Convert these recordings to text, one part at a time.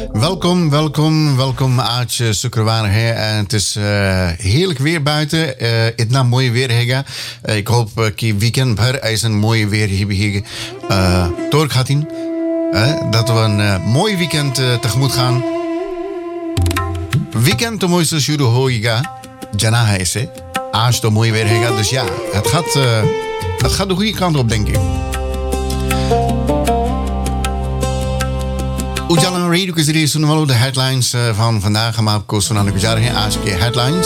Welkom Aatje Sukrewaan. En het is heerlijk weer buiten. Itna mooi weer hega. Ik hoop dat weekend भर ऐसा mooi weer hier door gaat in. Dat we een mooi weekend tegemoet gaan. Weekend to mooiste शुरू होएगा. Jana है इसे. आज तो mooi weer hega. Dus ja, het gaat de goede kant op, denk ik. Ujala Radio के जरिए सुनने वालों de headlines van vandaag हम आपको सुनाने को जा रहे हैं आज के headlines.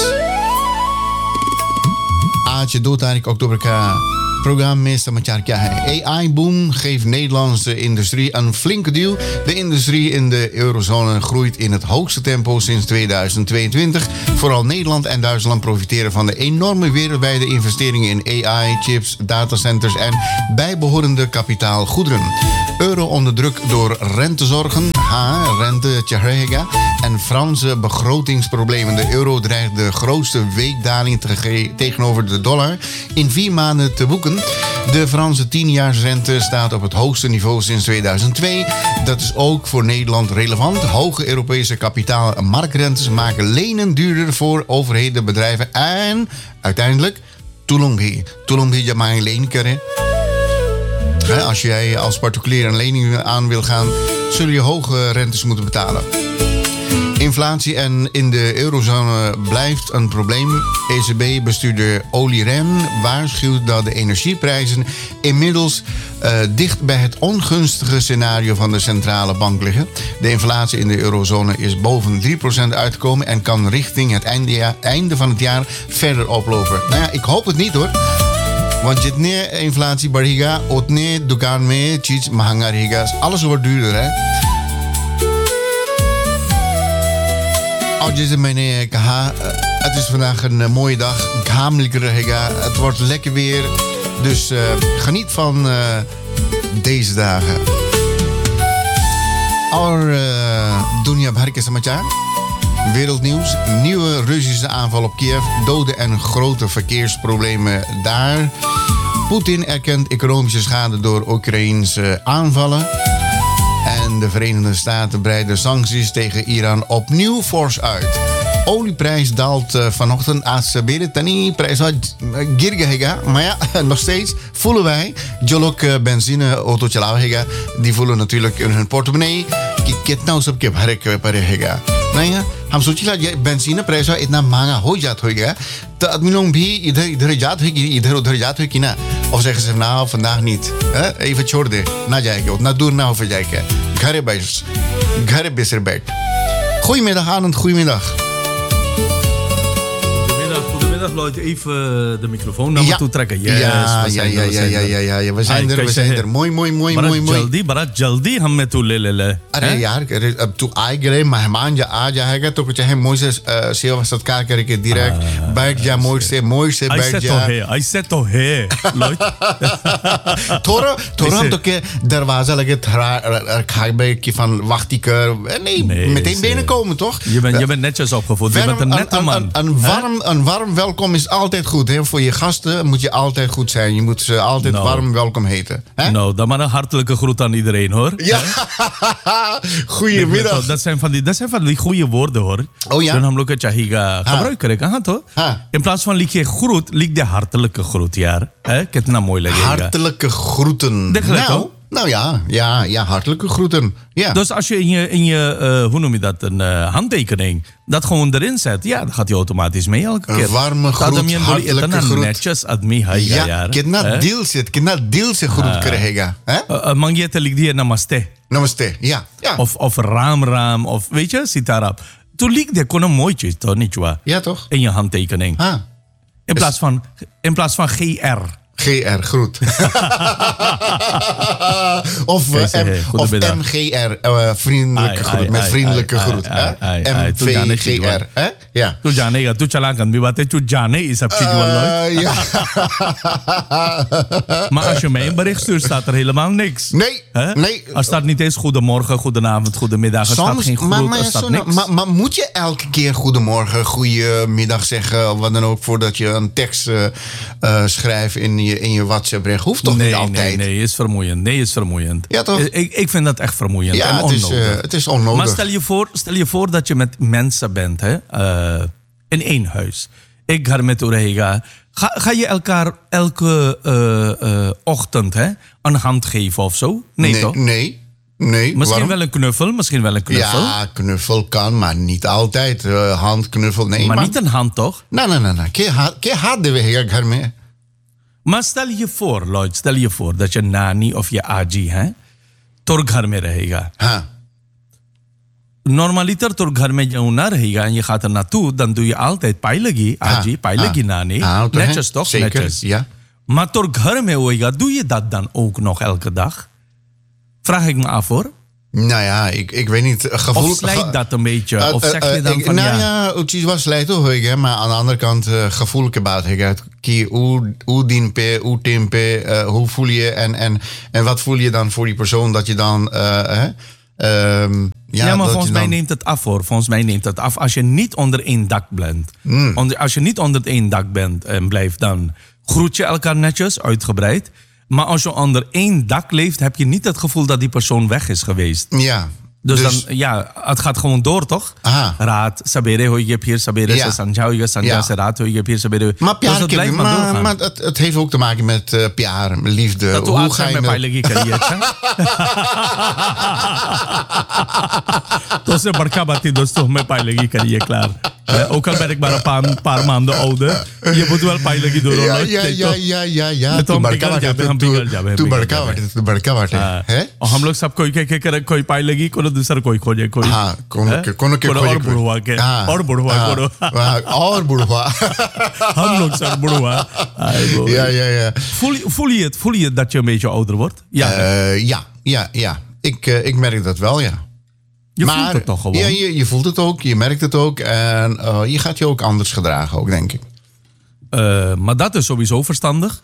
आज 2 तारीख अक्टूबर का programma में समाचार क्या है? AI boom geeft Nederlandse industrie een flinke duw. De industrie in de eurozone groeit in het hoogste tempo sinds 2022. Vooral Nederland en Duitsland profiteren van de enorme wereldwijde investeringen in AI, chips, datacenters en bijbehorende kapitaalgoederen. Euro onder druk door rentezorgen, rente tjahega, en Franse begrotingsproblemen. De euro dreigt de grootste weekdaling tegenover de dollar in 4 maanden te boeken. De Franse 10-jaarsrente staat op het hoogste niveau sinds 2002. Dat is ook voor Nederland relevant. Hoge Europese kapitaalmarktrentes maken lenen duurder voor overheden, bedrijven en uiteindelijk Tulongbi jamai leen keren. Als jij als particulier een lening aan wil gaan, zul je hoge rentes moeten betalen. Inflatie en in de eurozone blijft een probleem. ECB-bestuurder Olli Rehn waarschuwt dat de energieprijzen inmiddels dicht bij het ongunstige scenario van de centrale bank liggen. De inflatie in de eurozone is boven 3% uitgekomen en kan richting het einde van het jaar verder oplopen. Nou ja, ik hoop het niet hoor. Want jitne inflatie बढ़ेगा, उतने दुकान में चीज महंगा रहेगा. Alles wordt duurder, hè? जैसे मैंने कहा, het is vandaag een mooie dag. Gamelijk रहेगा. Het wordt lekker weer. Dus geniet van deze dagen. और दुनिया भर के समाचार. Wereldnieuws. Nieuwe Russische aanval op Kiev. Doden en grote verkeersproblemen daar. Poetin erkent economische schade door Oekraïense aanvallen. En de Verenigde Staten breiden sancties tegen Iran opnieuw fors uit. Olieprijs daalt vanochtend. Asabere tani prijs गिर गएगा. Maar ja, nog steeds voelen wij. Jolok benzine auto चलावेगा. Die voelen natuurlijk in hun portemonnee. कितना सबके भरे पड़ेगा. नहीं है हम सोचिला बेंजीन प्राइस इतना महंगा हो जात होगा तो आदमी लोग भी इधर जात होगी इधर उधर जात होगी ना और zeggen ze nou vandaag niet even छोड़ दे ना जाएगा उतना दूर ना हो जाएगा घर बेसर बैठ. Goedemiddag Arend, goedemiddag. Lloyd, even de microfoon naar me toe trekken. Yes, ja. We zijn er. Mooi. Barat jaldi हम में तू ले. अरे यार तू आए गए मेहमान आ जाएगा तो कुछ है मोई से सेवा सत्कार करके direct बैठ जा मोई से बैठ जा. ऐसे तो है Lloyd. थोड़ा हम तो के दरवाजा लगे रखाई की van wacht ik nee meteen binnenkomen toch? Je bent netjes opgevoed. Je bent een nette man. Een warm welkom is altijd goed. Hè? Voor je gasten moet je altijd goed zijn. Je moet ze altijd warm welkom heten. Hè? Nou, dan maar een hartelijke groet aan iedereen, hoor. Ja, goedemiddag. Dat zijn van die goede woorden, hoor. Oh ja? Dan हम लोग चाहिए gebruiken kan toch? In plaats van liek je groet, liek de hartelijke groet, ja. Kitna mooi लगेगा. Hartelijke groeten. Nou ja, hartelijke groeten. Ja. Dus als je in je hoe noem je dat, een handtekening, dat gewoon erin zet, ja, dan gaat hij automatisch mee elke keer. Een warme groet, hartelijke groet. Netjes admi hai ja. Kitna dil se groet krijgen. Mangiete ligt hier namaste. Namaste, ja. Of raam, of weet je, sitarap. Toen liep de kon een mooitje, toch niet waar? Ja, toch? In je handtekening. In plaats van GR. GR, groet. of MGR, vriendelijke groet. Met vriendelijke groet. MVGR. Ja. Tu जाने का tu चला kan बातें tu जाने is op zich wel leuk. Ja. Maar als je mij een bericht stuurt, staat er helemaal niks. Nee, nee. Er staat niet eens goedemorgen, goedenavond, goedemiddag. Er staat geen groet, er staat niks. Maar moet je elke keer goedemorgen, goedemiddag zeggen... of wat dan ook, voordat je een tekst schrijft in je WhatsApp-bericht? Hoeft toch niet altijd? Nee, is vermoeiend. Nee, is vermoeiend. Ja, toch? Ik vind dat echt vermoeiend en onnodig. Het is onnodig. Maar stel je voor dat je met mensen bent, hè, in één huis. Ik ga met Urega. Ga je elkaar elke ochtend een hand geven of zo? Nee, toch? Nee. Misschien wel een knuffel, Ja, knuffel kan, maar niet altijd. Hand, knuffel, nee. Maar niet een hand, toch? Nee. Ke haat de we घर में. Maar stel je voor dat je nani of je aji तोर घर में रहेगा. हाँ. Normaliter तोर घर में जो ना रहेगा en je gaat er naartoe, dan doe je altijd pijlegi, aji, pijlegi nani. Netjes toch? Zeker, netjes. ja. Maar तोर घर में होएगा, doe je dat dan ook nog elke dag? Vraag ik me af hoor. Nou ja, ik weet niet. Of slijt dat een beetje? Of zeg je dan van nou ja, het was slijt toch, maar aan de andere kant gevoelig baat. Hoe dienpe, hoe tempe, hoe voel je en wat voel je dan voor die persoon dat je dan... ja, maar volgens mij neemt het af hoor. Volgens mij neemt het af als je niet onder één dak bent. Als je niet onder één dak bent en blijft, dan groet je elkaar netjes, uitgebreid. Maar als je onder één dak leeft, heb je niet het gevoel dat die persoon weg is geweest. Ja. Dus dan, ja, het gaat gewoon door, toch? Aha. Raad, sabere hoige, hier sabere, se sanja hoige, sanja se raad hoige, hier sabere. Maar dus het blijft maar doorgaan. Maar het heeft ook te maken met piar, liefde. Dat hoe ga je met pijlegi kariye? तो से बड़का बात ही दोस्तों में पाइलगी करिए क्लार ook al ben ik maar een paar maanden ouder je moet wel पाइलगी door ja तो बड़का बाटे है और हम लोग सब कोई पाइलगी कोई दूसरा कोई खोजे कोई कोनो के और बुढ़वा के और बुढ़वा हम लोग सब बुढ़वा ja voel je dat je een beetje ouder wordt? Ja ik merk dat wel, ja. Je voelt het toch gewoon? Ja, je voelt het ook, je merkt het ook. En je gaat je ook anders gedragen, ook, denk ik. Maar dat is sowieso verstandig.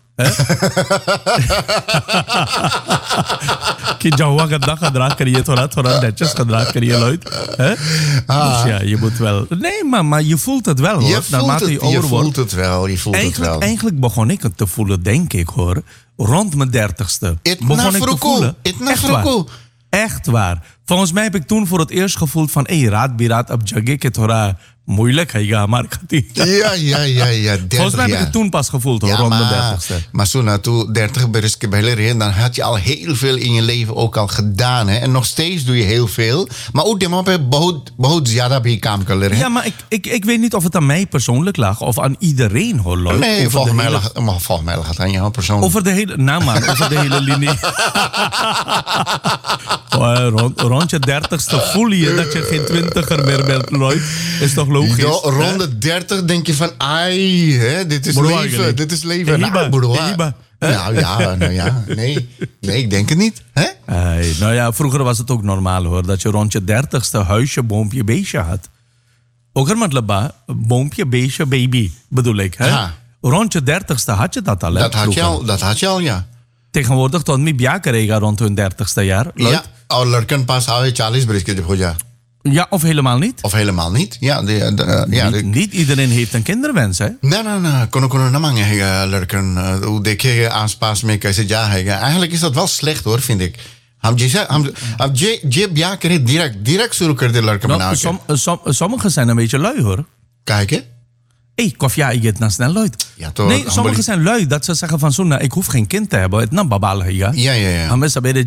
कि जहाँ गद्दा gedrag krijg थोड़ा netjes gedrag krijg luid. Dus ja, je moet wel... Nee, maar je voelt het wel, hoor. Je voelt het wel. Eigenlijk begon ik het te voelen, denk ik, hoor. Rond mijn 30ste. Begon ik te voelen. Echt waar. Volgens mij heb ik toen voor het eerst gevoeld van... raat biraat ab jagge ke thora moeilijk है हमारे खातिर. Ja. Volgens mij heb ik het toen pas gevoeld, hoor, rond mijn 30ste. Maar zo naartoe 30 beres ke pehle रहे, dan had je al heel veel in je leven ook al gedaan, hè? En nog steeds doe je heel veel. Maar ook die पे बहुत ज़्यादा भी काम कर ले रहे हैं. Ja, maar ik weet niet of het aan mij persoonlijk lag of aan iedereen, hoor. Nee, volgens mij lag het aan jou persoonlijk. Over de hele linie. Rond je 30ste voel je dat je geen 20er meer bent, Lloyd. Is toch logisch? Rond de 30 denk je van, ai, hè, dit is leven. Nou ja. Nee, ik denk het niet. Hè? Nou ja, vroeger was het ook normaal, hoor. Dat je rond je 30ste huisje, boompje, beestje had. Ook er matlaba, boompje, beestje, baby, bedoel ik. Hè? Rond je 30ste had je dat al, hè? Dat had je al, ja. Tegenwoordig tot mi bia krijgen rond hun 30ste jaar. Ja, और लड़कन पास आवे 40 बरस के जब हो जा. Ja, of helemaal niet. Ja, niet iedereen heeft een kinderwens, hè? Nee. Kono na mange lurken. Hoe dekke aanspaas mee kan zeggen. Eigenlijk is dat wel slecht, hoor, vind ik. Je ja direct zullen kunnen lurken maken. Sommigen zijn een beetje lui, hoor. Kijk, hè? Koffie, ik het naar snel luid. Ja, toch? Nee, sommigen zijn lui dat ze zeggen van zo'n, ik hoef geen kind te hebben. Het babal ja. Ja.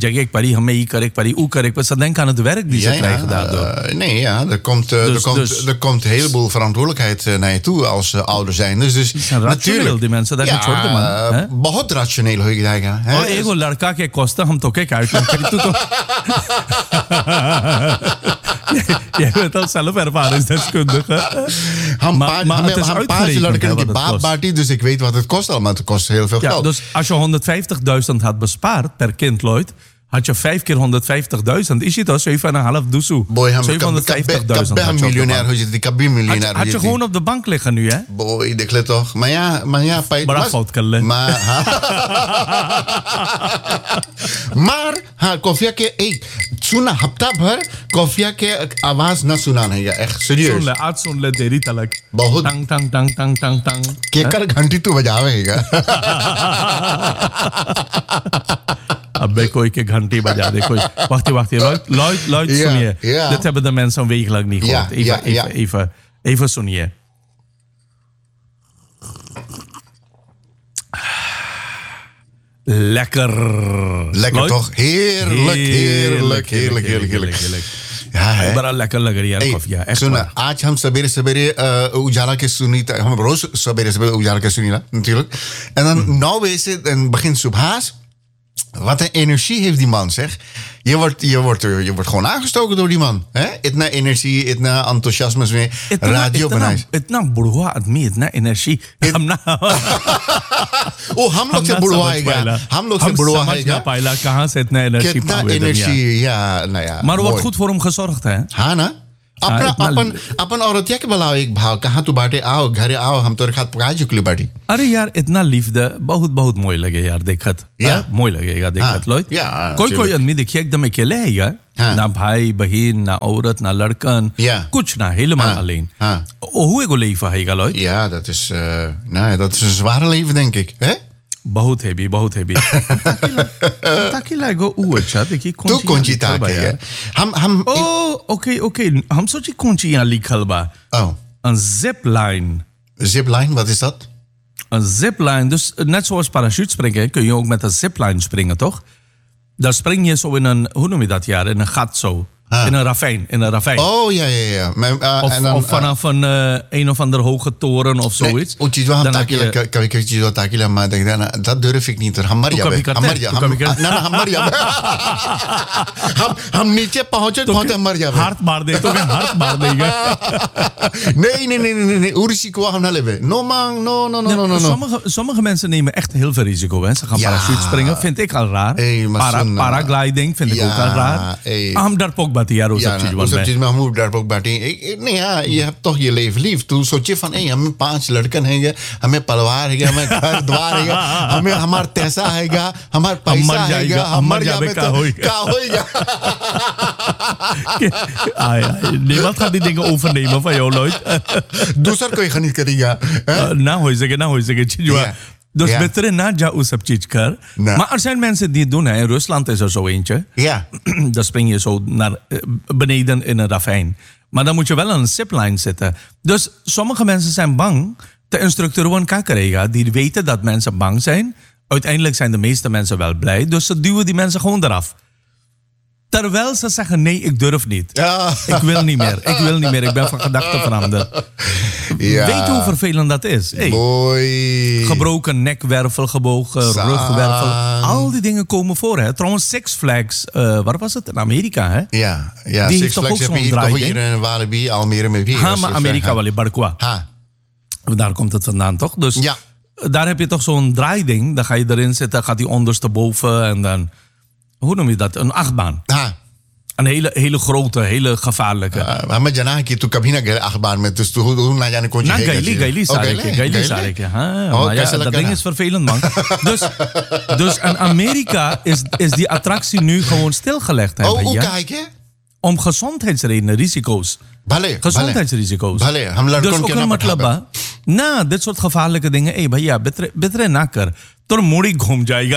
Ze denken aan het werk die ze krijgen daardoor. Nee, ja, er komt een heleboel verantwoordelijkheid naar je toe als ouder zijn. Dus natuurlijk die mensen, dat is het man. बहुत rationeel hoe je zeggen. और एगो लड़का के कोस्ता हम तो के काट तू तो je bent al zelf ervaringsdeskundige. Maar het is uitgerekend die baapbaartie, dus ik weet wat het kost allemaal. Het kost heel veel geld. Dus als je 150.000 had bespaard per kind, Lloyd, had je 5 keer 150.000. Is het al 7,5 doezoe? Boy, 750.000. Ik ben miljonair, hoe zit het? Ik ben miljonair. Had je gewoon op de bank liggen nu, hè? Boy, ik let toch. Maar ja, Bra fout kan maar हाँ कॉफिया के एक सुना हफ्ता भर कॉफिया के आवाज ना सुना नहीं है echt serieus आज सुन ले तेरी तलक बहुत टंग टंग टंग टंग टंग टंग केकर घंटी तू बजावेगा अबे कोई के घंटी बजा दे कोई wacht Lloyd सुनिए dit hebben de mensen een week lang niet gehoord even सुनिए Lekker Lloyd? Toch? Heerlijk. Ja, है बड़ा लेकर लग रही है कॉफी सुना आज हम सवेरे सवेरे उजाला के सुनी हम रोज सवेरे सवेरे उजाला के सुनी natuurlijk en dan 9 bije se en begint subhaas wat een energie heeft die man zeg je wordt gewoon aangestoken door die man hè itna energie itna enthousiasme में radio बनाए इतना बुढ़वा आदमी इतना एनर्जी हम लोग से बुढ़वा है पायला कहाँ से इतना एनर्जी कितना एनर्जी या नया maar wordt goed voor hem gezorgd hè हाँ ना अपन औरतिया के बुलाओ एक भाव कहाँ तू बाटे आओ घरे आओ हम तोरे खात पका चुकले बाटी अरे यार इतना लिफ्ट बहुत मोय लगे यार देखत मोय लगेगा देखत लोग कोई आदमी देखिए एकदम अकेले है यार ना भाई बहन ना औरत ना लड़कन कुछ ना helemaal alleen hoe ego leven है गा लोग ja dat is dat is een zware leven denk ik hè बहुत हेवी ताकि लागो अच्छा देखिए तू कौन सी ताकि है हम ओके हम सोचे कौन सी यहाँ लिखल बा een zip line wat is dat een zip line dus net zoals parachutespringen kun je ook met een zip line springen toch daar spring je zo in een hoe noem je dat in een gat zo in een ravijn. Oh, ja. Of vanaf een of andere hoge toren of zoiets. Maar dat durf ik niet. Ham नीचे पहुंचे मर जावे हाथ मार देगा nee risico हम ना लेवे sommige mensen nemen echt heel veel risico hè ze gaan parachute springen vind ik al raar paragliding vind ik ook al raar हम डरपोक बाती यार उस सब चीज में हम डरपोक बाटी नहीं यार ये तो ये लिव तू सोचे फन हमें 5 लड़कन है हमें परिवार है हमें घर द्वार है हमें हमारा पैसा है हमारा पैसा है हम मर जावे का होएगा niemand gaat die dingen overnemen van jou Lloyd दूसरा कोई खरीद करेगा ना हो सके Dus beter na jou सब चीज कर maar er zijn mensen die het doen hè in Rusland is er zo eentje dan spring je zo naar beneden in een ravijn maar dan moet je wel aan een zipline zitten dus sommige mensen zijn bang de instructeur van kakerega die weten dat mensen bang zijn uiteindelijk zijn de meeste mensen wel blij dus ze duwen die mensen gewoon eraf terwijl ze zeggen nee ik durf niet ik wil niet meer ik ben van gedachten veranderd weet je hoe vervelend dat is gebroken nekwervel gebogen rugwervel al die dingen komen voor hè trouwens Six Flags waar was het in Amerika hè die Six Flags heb je toch hier in Walibi Almere met wie maar Amerika Walibi Barqua daar komt het vandaan toch dus daar heb je toch zo'n draaiding dan ga je erin zitten gaat die ondersteboven en dan hoe noem je dat? Een achtbaan. Een hele grote, hele gevaarlijke. Maar jana ki tu kabhi na gaya achtbaan met dus hoe na jane kon je Gaili Sarek. Dat ding is vervelend man. Dus in Amerika is die attractie nu gewoon stilgelegd. Hoe kijk je? Om gezondheidsredenen, risico's. Gezondheidsrisico's. Dus ook een matlaba. Na dit soort gevaarlijke dingen. भैया बेतरे ना कर तो मुड़ी घूम जाएगा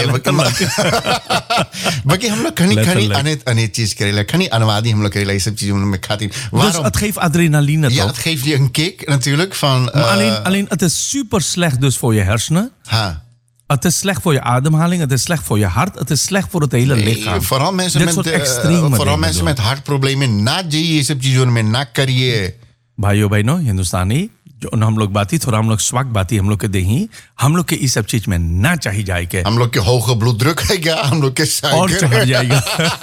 बाकी हम लोग खनी अनेक चीज करेला खनी अनुवादी हम लोग करेला ये सब चीजें में खाती dus het geeft adrenaline ja het geeft je een kick natuurlijk van alleen het is super slecht dus voor je hersenen het is slecht voor je ademhaling het is slecht voor je hart het is slecht voor het hele lichaam vooral mensen met hartproblemen na ये सब चीजों में ना करिए भाइयों बहनों हिंदुस्तानी जो हम लोग बाती थोड़ा हम लोग स्वाग बाती हम लोग के देही हम लोग के इस सब चीज में ना चाहिए जाए के हम लोग के होगा bloeddruk है हम लोग के और चढ़ जाएगा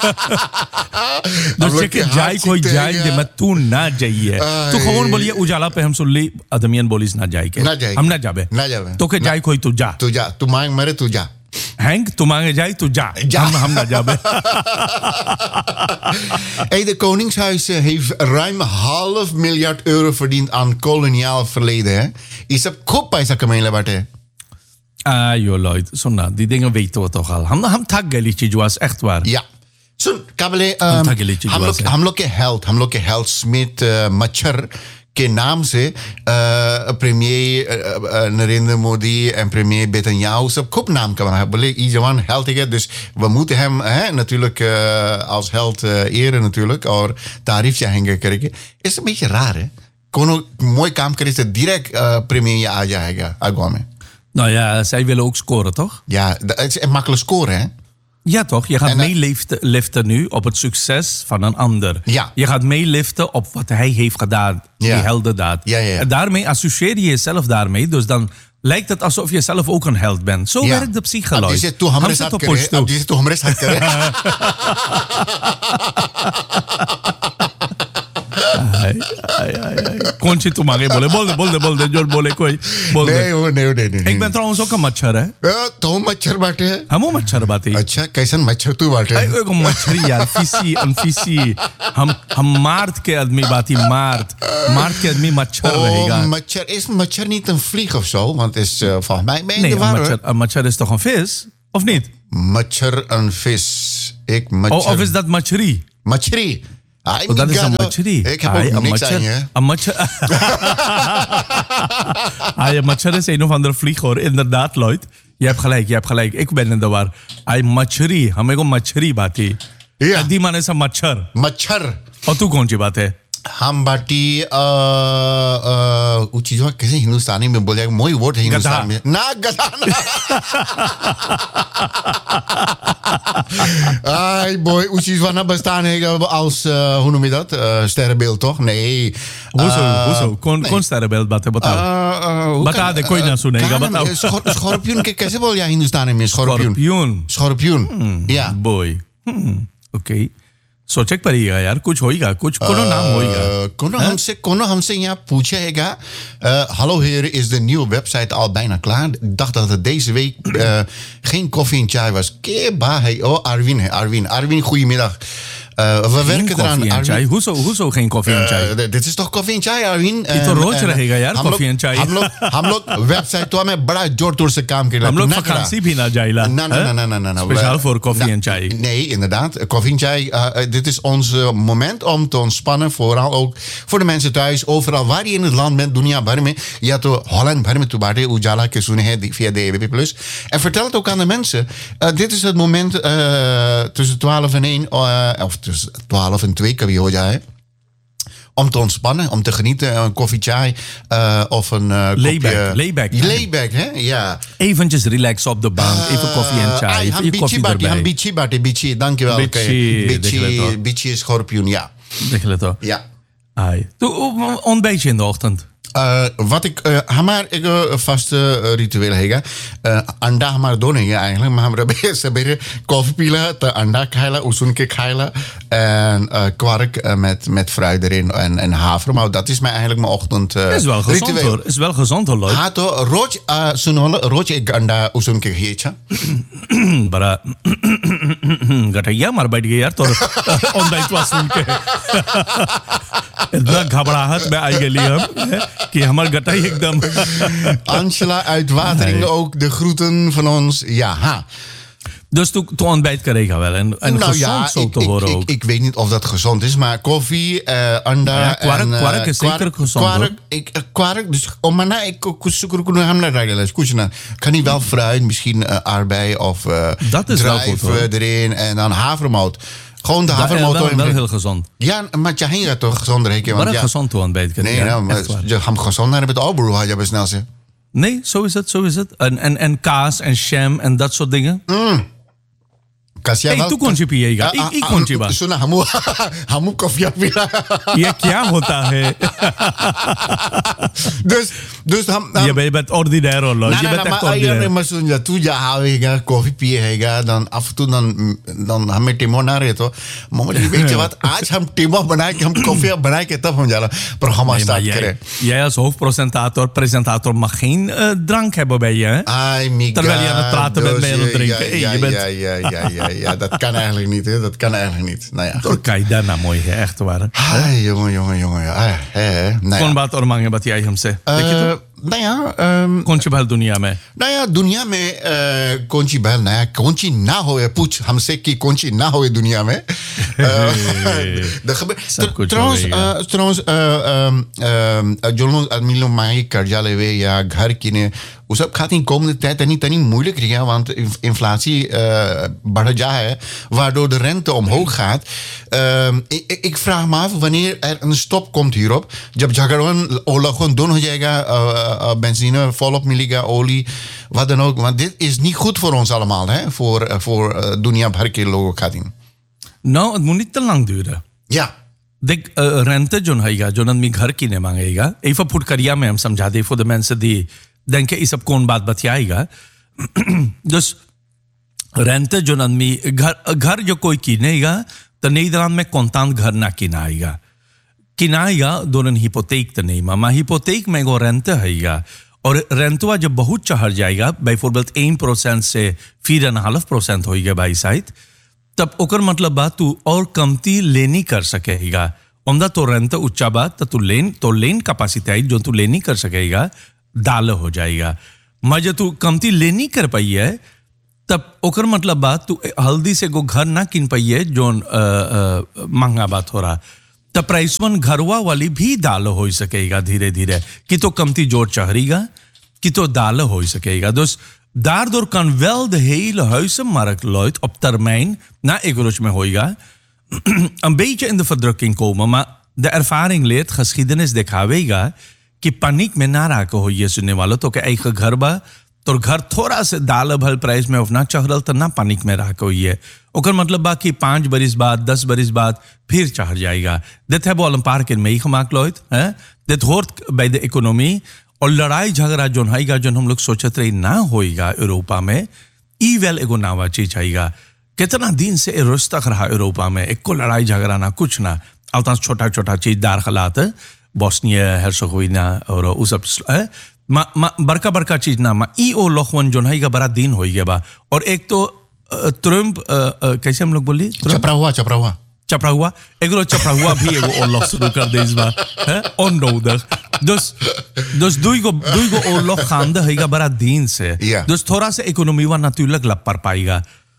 दूसरे के जाए कोई जाए दे मत तू ना जाइए तो कौन बोलिए उजाला पे हम सुन ली अदमियन बोलिस ना जाए के हम ना जाबे तो के जाए कोई तू जा तू मांग मरे तू जा Henk, toemange jij toe ja. Ja. Ham jabe. Hey, de Koningshuis heeft ruim €500 miljoen verdiend aan koloniaal verleden. Hè? Is dat kop is dat kamele barte? Ah, joh, Lloyd. Zo die dingen weten we toch al. Ham taggelietje was echt waar. Ja. सुन काबले ताकि हम लोग के health Smith मच्छर के नाम से premier Narendra Modi en premier Netanyahu सब खूब नाम कमा है बोले ई जवान हेल्थ है dus we moeten hem natuurlijk als held eren natuurlijk और तारीफ चाहेंगे करेंगे is een beetje raar hè कोनो mooi काम करे से direct premier आ जाएगा आगवा में. Nou ja, zij willen ook scoren, toch? Ja, het is een makkelijk scoren hè. Ja, toch? Je gaat meeliften nu op het succes van een ander. Ja. Je gaat meeliften op wat hij heeft gedaan, die heldendaad. Ja. En daarmee associeer je jezelf daarmee. Dus dan lijkt het alsof je zelf ook een held bent. Zo werkt de psychologie. Die zit toe हमरे साथ करे. Kontje toe maar, bolde, George bole koi. Nee. Ik ben trouwens ook een मच्छर है. तो मच्छर बाटे है. हम मच्छर बाटे. अच्छा कैसन मच्छर तू बाटे है? एक मच्छर यार, फिसी. हम मार्ट के आदमी बाती मार्ट के आदमी मच्छर रहेगा. Mच्छर is mच्छर niet een vlieg of zo, want het is volgens mij ben je nee, de war. Een mच्छर is toch een vis, of niet? Mच्छर een vis. Ik mच्छर. Of is dat mच्छरी? Mच्छरी. Dat is een mच्छरी. Ik heb ook niks aan je. Een mच्छर. Een mच्छर is een of andere vlieg hoor, inderdaad Lloyd. Je hebt gelijk. Ik ben in de war. Een mच्छरी, हमें को मच्छरी बाती. Ja. Die man is een मच्छर. मच्छर. और तू कौन सी बात है? हम बाटी वो चीज कैसे हिंदुस्तानी में बोले मोई वर्ड है हिंदुस्तान में ना गधा ना आई boy वो चीज वाना bestaan है als hoe noem je dat sterrenbeeld toch nee hoezo कौन sterrenbeeld बात है बताओ बता दे कोई ना सुनेगा बताओ स्कॉर्पियन के कैसे बोल या हिंदुस्तानी में स्कॉर्पियन या boy okay सोचे पड़ेगा यार कुछ होएगा कुछ कोनो नाम होएगा कोनो हमसे यहाँ पूछेगा hallo heren is de nieuwe website al bijna klaar ik dacht dat het deze week geen koffie en chai was Arwin goedemiddag we werken eraan Arwin hoezo geen koffie en chai dit is toch koffie en chai Arwin ये तो रोज रहेगा यार koffie en chai हम लोग वेबसाइट तो हमें बड़ा जोर से काम कर हम लोग vakantie भी ना जाइला ना speciaal voor koffie en chai nee inderdaad koffie en chai dit is ons moment om te ontspannen vooral ook voor de mensen thuis overal waar je in het land bent dunia भर में या तो Holland भर में तू बाटे उजाला के सुने हैं via DAB+ en vertel het ook aan de mensen dit is het moment tussen 12 en 1 of tussen 12 en 2 kan je horen om te ontspannen, om te genieten, een koffie chai of een layback, hè? Ja. Eventjes relaxen op de bank, even koffie en chai, even je koffie erbij. Bici, dankjewel. Bici is schorpioen, ja. Denk ja. Doe ontbijtje in de ochtend. Wat ik हमारे vaste ritueel है अंडा हमारा दो नहीं है eigenlijk maar हम सबेरे कॉफी पीला तो अंडा खाइला उसन के खाइला en kwark met fruit erin en havermout dat is eigenlijk mijn ochtend is wel gezond ritueel. Hoor is wel gezond hoor Lloyd हाँ तो रोज एक अंडा उसन के खिएचा बड़ा गठैया मार बैठ गया यार तो ontbijt was सुन के इतना घबराहट में आई गई हम कि हमार गटाई एकदम Angela uit Wateringen ook de groeten van ons ja Dus toen ontbijt krijgen wel en nou, gezond ja, zo te horen ook. Ik weet niet of dat gezond is, maar koffie, anda ja, kwark is zeker gezond. Kwark, dus ik kan niet wel fruit, misschien aardbei of druif erin en dan havermout. Gewoon de havermout. Wel heel gezond. Ja, maar je gaat toch gezonder rekenen. Maar gezond toe ontbijt. Nee, je gaat gezond naar het albroe, had je bij snel zeggen. Nee, zo is het. En kaas en jam en dat soort dingen. Kasya Hey, tu कौन सी पिएगा? एक कौन सी बात? सुना हमू कॉफी पीला. ये क्या होता है? Dus Je bent ordinair hoor. Je bent echt ordinair. maar zo tu ja koffie पिएगा dan af en toe dan हमें टिमो ना रहे तो मम्मी weet je wat आज हम टिमो बनाए कि हम कॉफी बनाए के तब हम जाला programma start krijgen. Jij als hoofdpresentator, presentator mag geen drank hebben bij je, hè? Terwijl je aan het praten bent met je drinken. Ja, dat kan eigenlijk niet, hè? Dat kan eigenlijk niet. Nou ja. Door kijk daarna mooi, hè? Echt waar. jongen. कौन बात और मांगे बतियाई हमसे? Nou ja, कौन सी भल दुनिया में? nou ja, दुनिया में कौन सी बहल नया कौन सी ना हो पूछ हमसे कि कौन सी ना हो दुनिया में. trouwens, जो लोग आदमी लोग मांगे कर्जा लेवे या घर किने वो सब खाती komende tijd tani moeilijk ja, want inflatie बढ़ जा है waardoor de rente omhoog gaat. Ik vraag me af wanneer er een stop komt hierop. जब झगड़न ओलखन दोन हो जाएगा benzine volop मिलेगा olie wat dan ook, want dit is niet goed voor ons allemaal, hè, voor दुनिया भर के लोगों खातिर. Nou, het moet niet te lang duren. Ja. देख रेंट जो है जो आदमी घर किने मांगेगा एक फुट करिया में हम समझा दे for the mensen die denken ये सब कौन बात बतियाएगा. dus रेंट जो आदमी घर जो कोई किनेगा तो Nederland में contant घर ना किनाएगा door een hypotheek te nemen. Maar hypotheek में वो रेंट है और रेंटवा जब बहुत चढ़ जाएगा bijvoorbeeld 1% से 4,5% होएगा भाई साइड तब ओकर मतलब बात तू और कमती लेनी कर सकेगा. ओमदा तो रेंट ऊंचा बात तो लेन कैपेसिटी जो तू लेनी कर सकेगा दाल हो जाएगा. मजे तू कमती लेनी कर पाई है तब ओकर मतलब बात तू हल्दी से को घर ना किन पाई है जो महंगा बात हो रहा तब प्राइस वन घरवा वाली भी दाल हो सकेगा धीरे धीरे कि तो कमती जोर चढ़ेगा कि तो दाल हो सकेगा. Dus daardoor kan wel de hele huizenmarkt luid op termijn, na economisch में होएगा, een beetje in de verdrukking komen. Maar de ervaring leert, geschiedenis दिखावेगा कि पनिक में ना राको होइए सुनने वालों तो के eigen घर बा तो घर थोड़ा से दाल भल प्राइस में उफना चढ़ल तो ना पनिक में राको होइए. ओकर मतलब बा कि 5 बरिस बाद 10 बरिस बाद फिर चढ़ जाएगा. Dit hebben we al een paar keer meegemaakt, Lloyd. Dit hoort bij de economie. और लड़ाई झगड़ा जो है जो हम लोग सोचते रहे ना होएगा यूरोपा में ई वेल एगो नावा चीज आएगा. कितना दिन से रुस तक रहा यूरोपा में एक को लड़ाई झगड़ा ना कुछ ना अलता छोटा छोटा चीज दार खलात बोस्निया हेर्सोगोविना और उस सब बड़का बड़का चीज ना मा ई ओ लोखवन जो है बड़ा दिन हो गया बा. और एक तो ट्रम्प कैसे हम लोग बोली चपरा हुआ भी एगो ओरlog शुरू कर दे इस बार है onnodig. Dus doe ik oorlog gaande है बड़ा दिन से. Dus थोड़ा सा इकोनॉमी वा natuurlijk लपड़ पाएगा.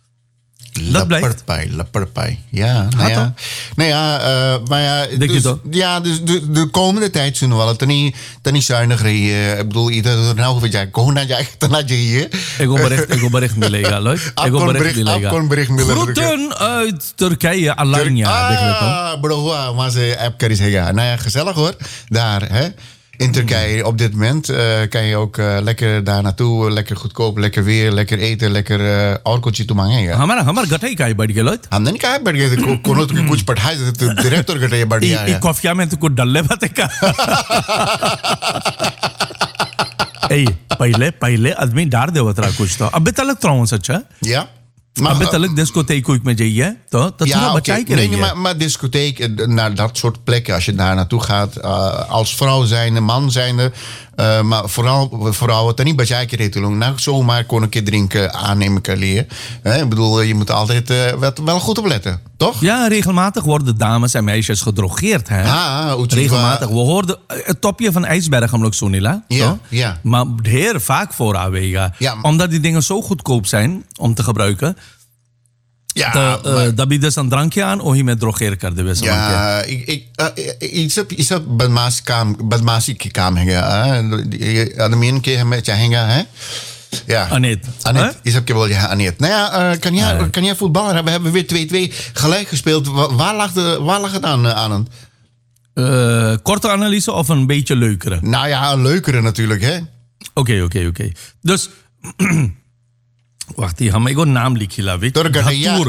Lapperpai. Ja, nou ja. Maar ja, dus de komende tijd zullen we wel het niet zuinig rijden. Ik bedoel, ieder nou wat jij kon naar jij te laten hier. Ego bericht milega, Lloyd. Ego bericht milega. Groeten uit Turkije, Alanya. Bro, maar ze app kan zeggen. Nou ja, gezellig hoor. Daar, hè. In Turkije op dit moment kan je ook lekker daar naartoe, lekker goedkoop, lekker weer, lekker eten, lekker alcoholtje toe मांगेगा. हमारा गठाई का बढ़ गया Lloyd. हमने नहीं कहा बढ़ गया कोनो तो कुछ पढ़ाई तो डायरेक्टर गठाई बढ़ गया है. एक कॉफिया में तो कुछ डल्ले बातें का. पहले आदमी डार देवत रहा कुछ तो अबे तलक त्राउन सच्चा. Ja. Maar telijk discotheek hoe ik met je dat ja, maar discotheek naar dat soort plekken als je daar naartoe gaat als vrouw zijnde, man zijnde, maar vooral vrouwen dan niet bij jij keer nou zomaar kon een keer drinken aannemen kan leren. Ik bedoel, je moet altijd wel goed opletten, toch? Ja, regelmatig worden dames en meisjes gedrogeerd, hè? Regelmatig. We hoorden het topje van ijsberg om Sonila. Ja. Maar heel vaak voor Awega. Ja, omdat die dingen zo goedkoop zijn om te gebruiken. Ja, dat biedt dus een drankje aan of je met drogeer kan de ja, iets op badmasi की काम है आदमी के हमें चाहेंगे हैं ja Anet je hebt wel ja Anet. Nou ja, kan jij voetballen? We hebben weer 2-2 gelijk gespeeld. Waar lag het aan? Korte analyse of een beetje leukere? Nou ja, een leukere natuurlijk, hè? Oké. Dus Wacht, die gaan ik een naam likhila, weet je? Turgataya.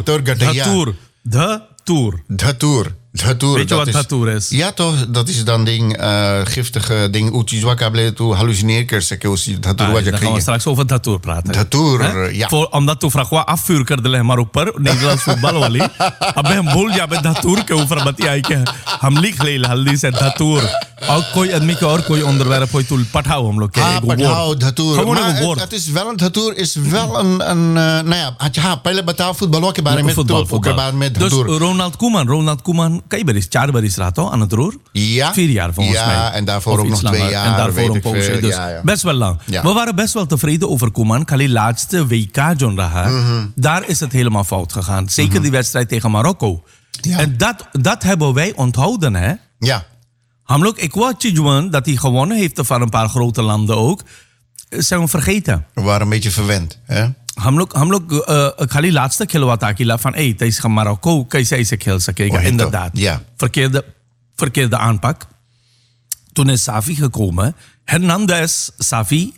De Tour. Weet je wat Dhatour is? Ja, toch? Dat is dan ding, giftige ding. Uchizwakable to hallucineerkers. Dan gaan we straks over Dhatour praten. Dhatour, ja. Omdat tu fragwa afvuur kerde maar ook per Nederlands voetbal wali. Abe हम बोल जाबे Dhatour के ऊपर बताया कि हम लिख ले हल्दी से Dhatour. और कोई आदमी के और कोई onderwerp कोई तू पठाओ हम लोग के पठाओ Dhatour. Maar het is wel een Dhatour is wel een nou ja, पहले बताओ फुटबॉल के बारे में तो Dus Ronald Koeman kijk beris 4 beris raato aan het roer. Ja. 4 jaar volgens mij. Ja, en daarvoor ook nog 2 jaar. En daarvoor een poosje. Dus best wel lang. Ja. We waren best wel tevreden over Koeman. Kali laatste WK John Raha. Daar is het helemaal fout gegaan. Zeker die wedstrijd tegen Marokko. Ja. En dat hebben wij onthouden, hè? Ja. Hamlok, ik wou Chijuan dat hij gewonnen heeft van een paar grote landen ook. Zijn we vergeten. We waren een beetje verwend, hè? हम लोग खाली लास्ट तक खिलवाता किला van hey deze gaan Marokko कैसे ऐसे खेल सकेगा inderdaad ja. verkeerde aanpak. Toen is Safi gekomen, Hernandez, Safi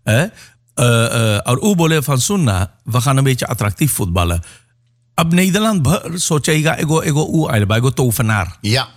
और वो बोले van Sunna we gaan een beetje attractief voetballen. अब Nederland भर सोचेगा एगो आइल एगो तोफनार ja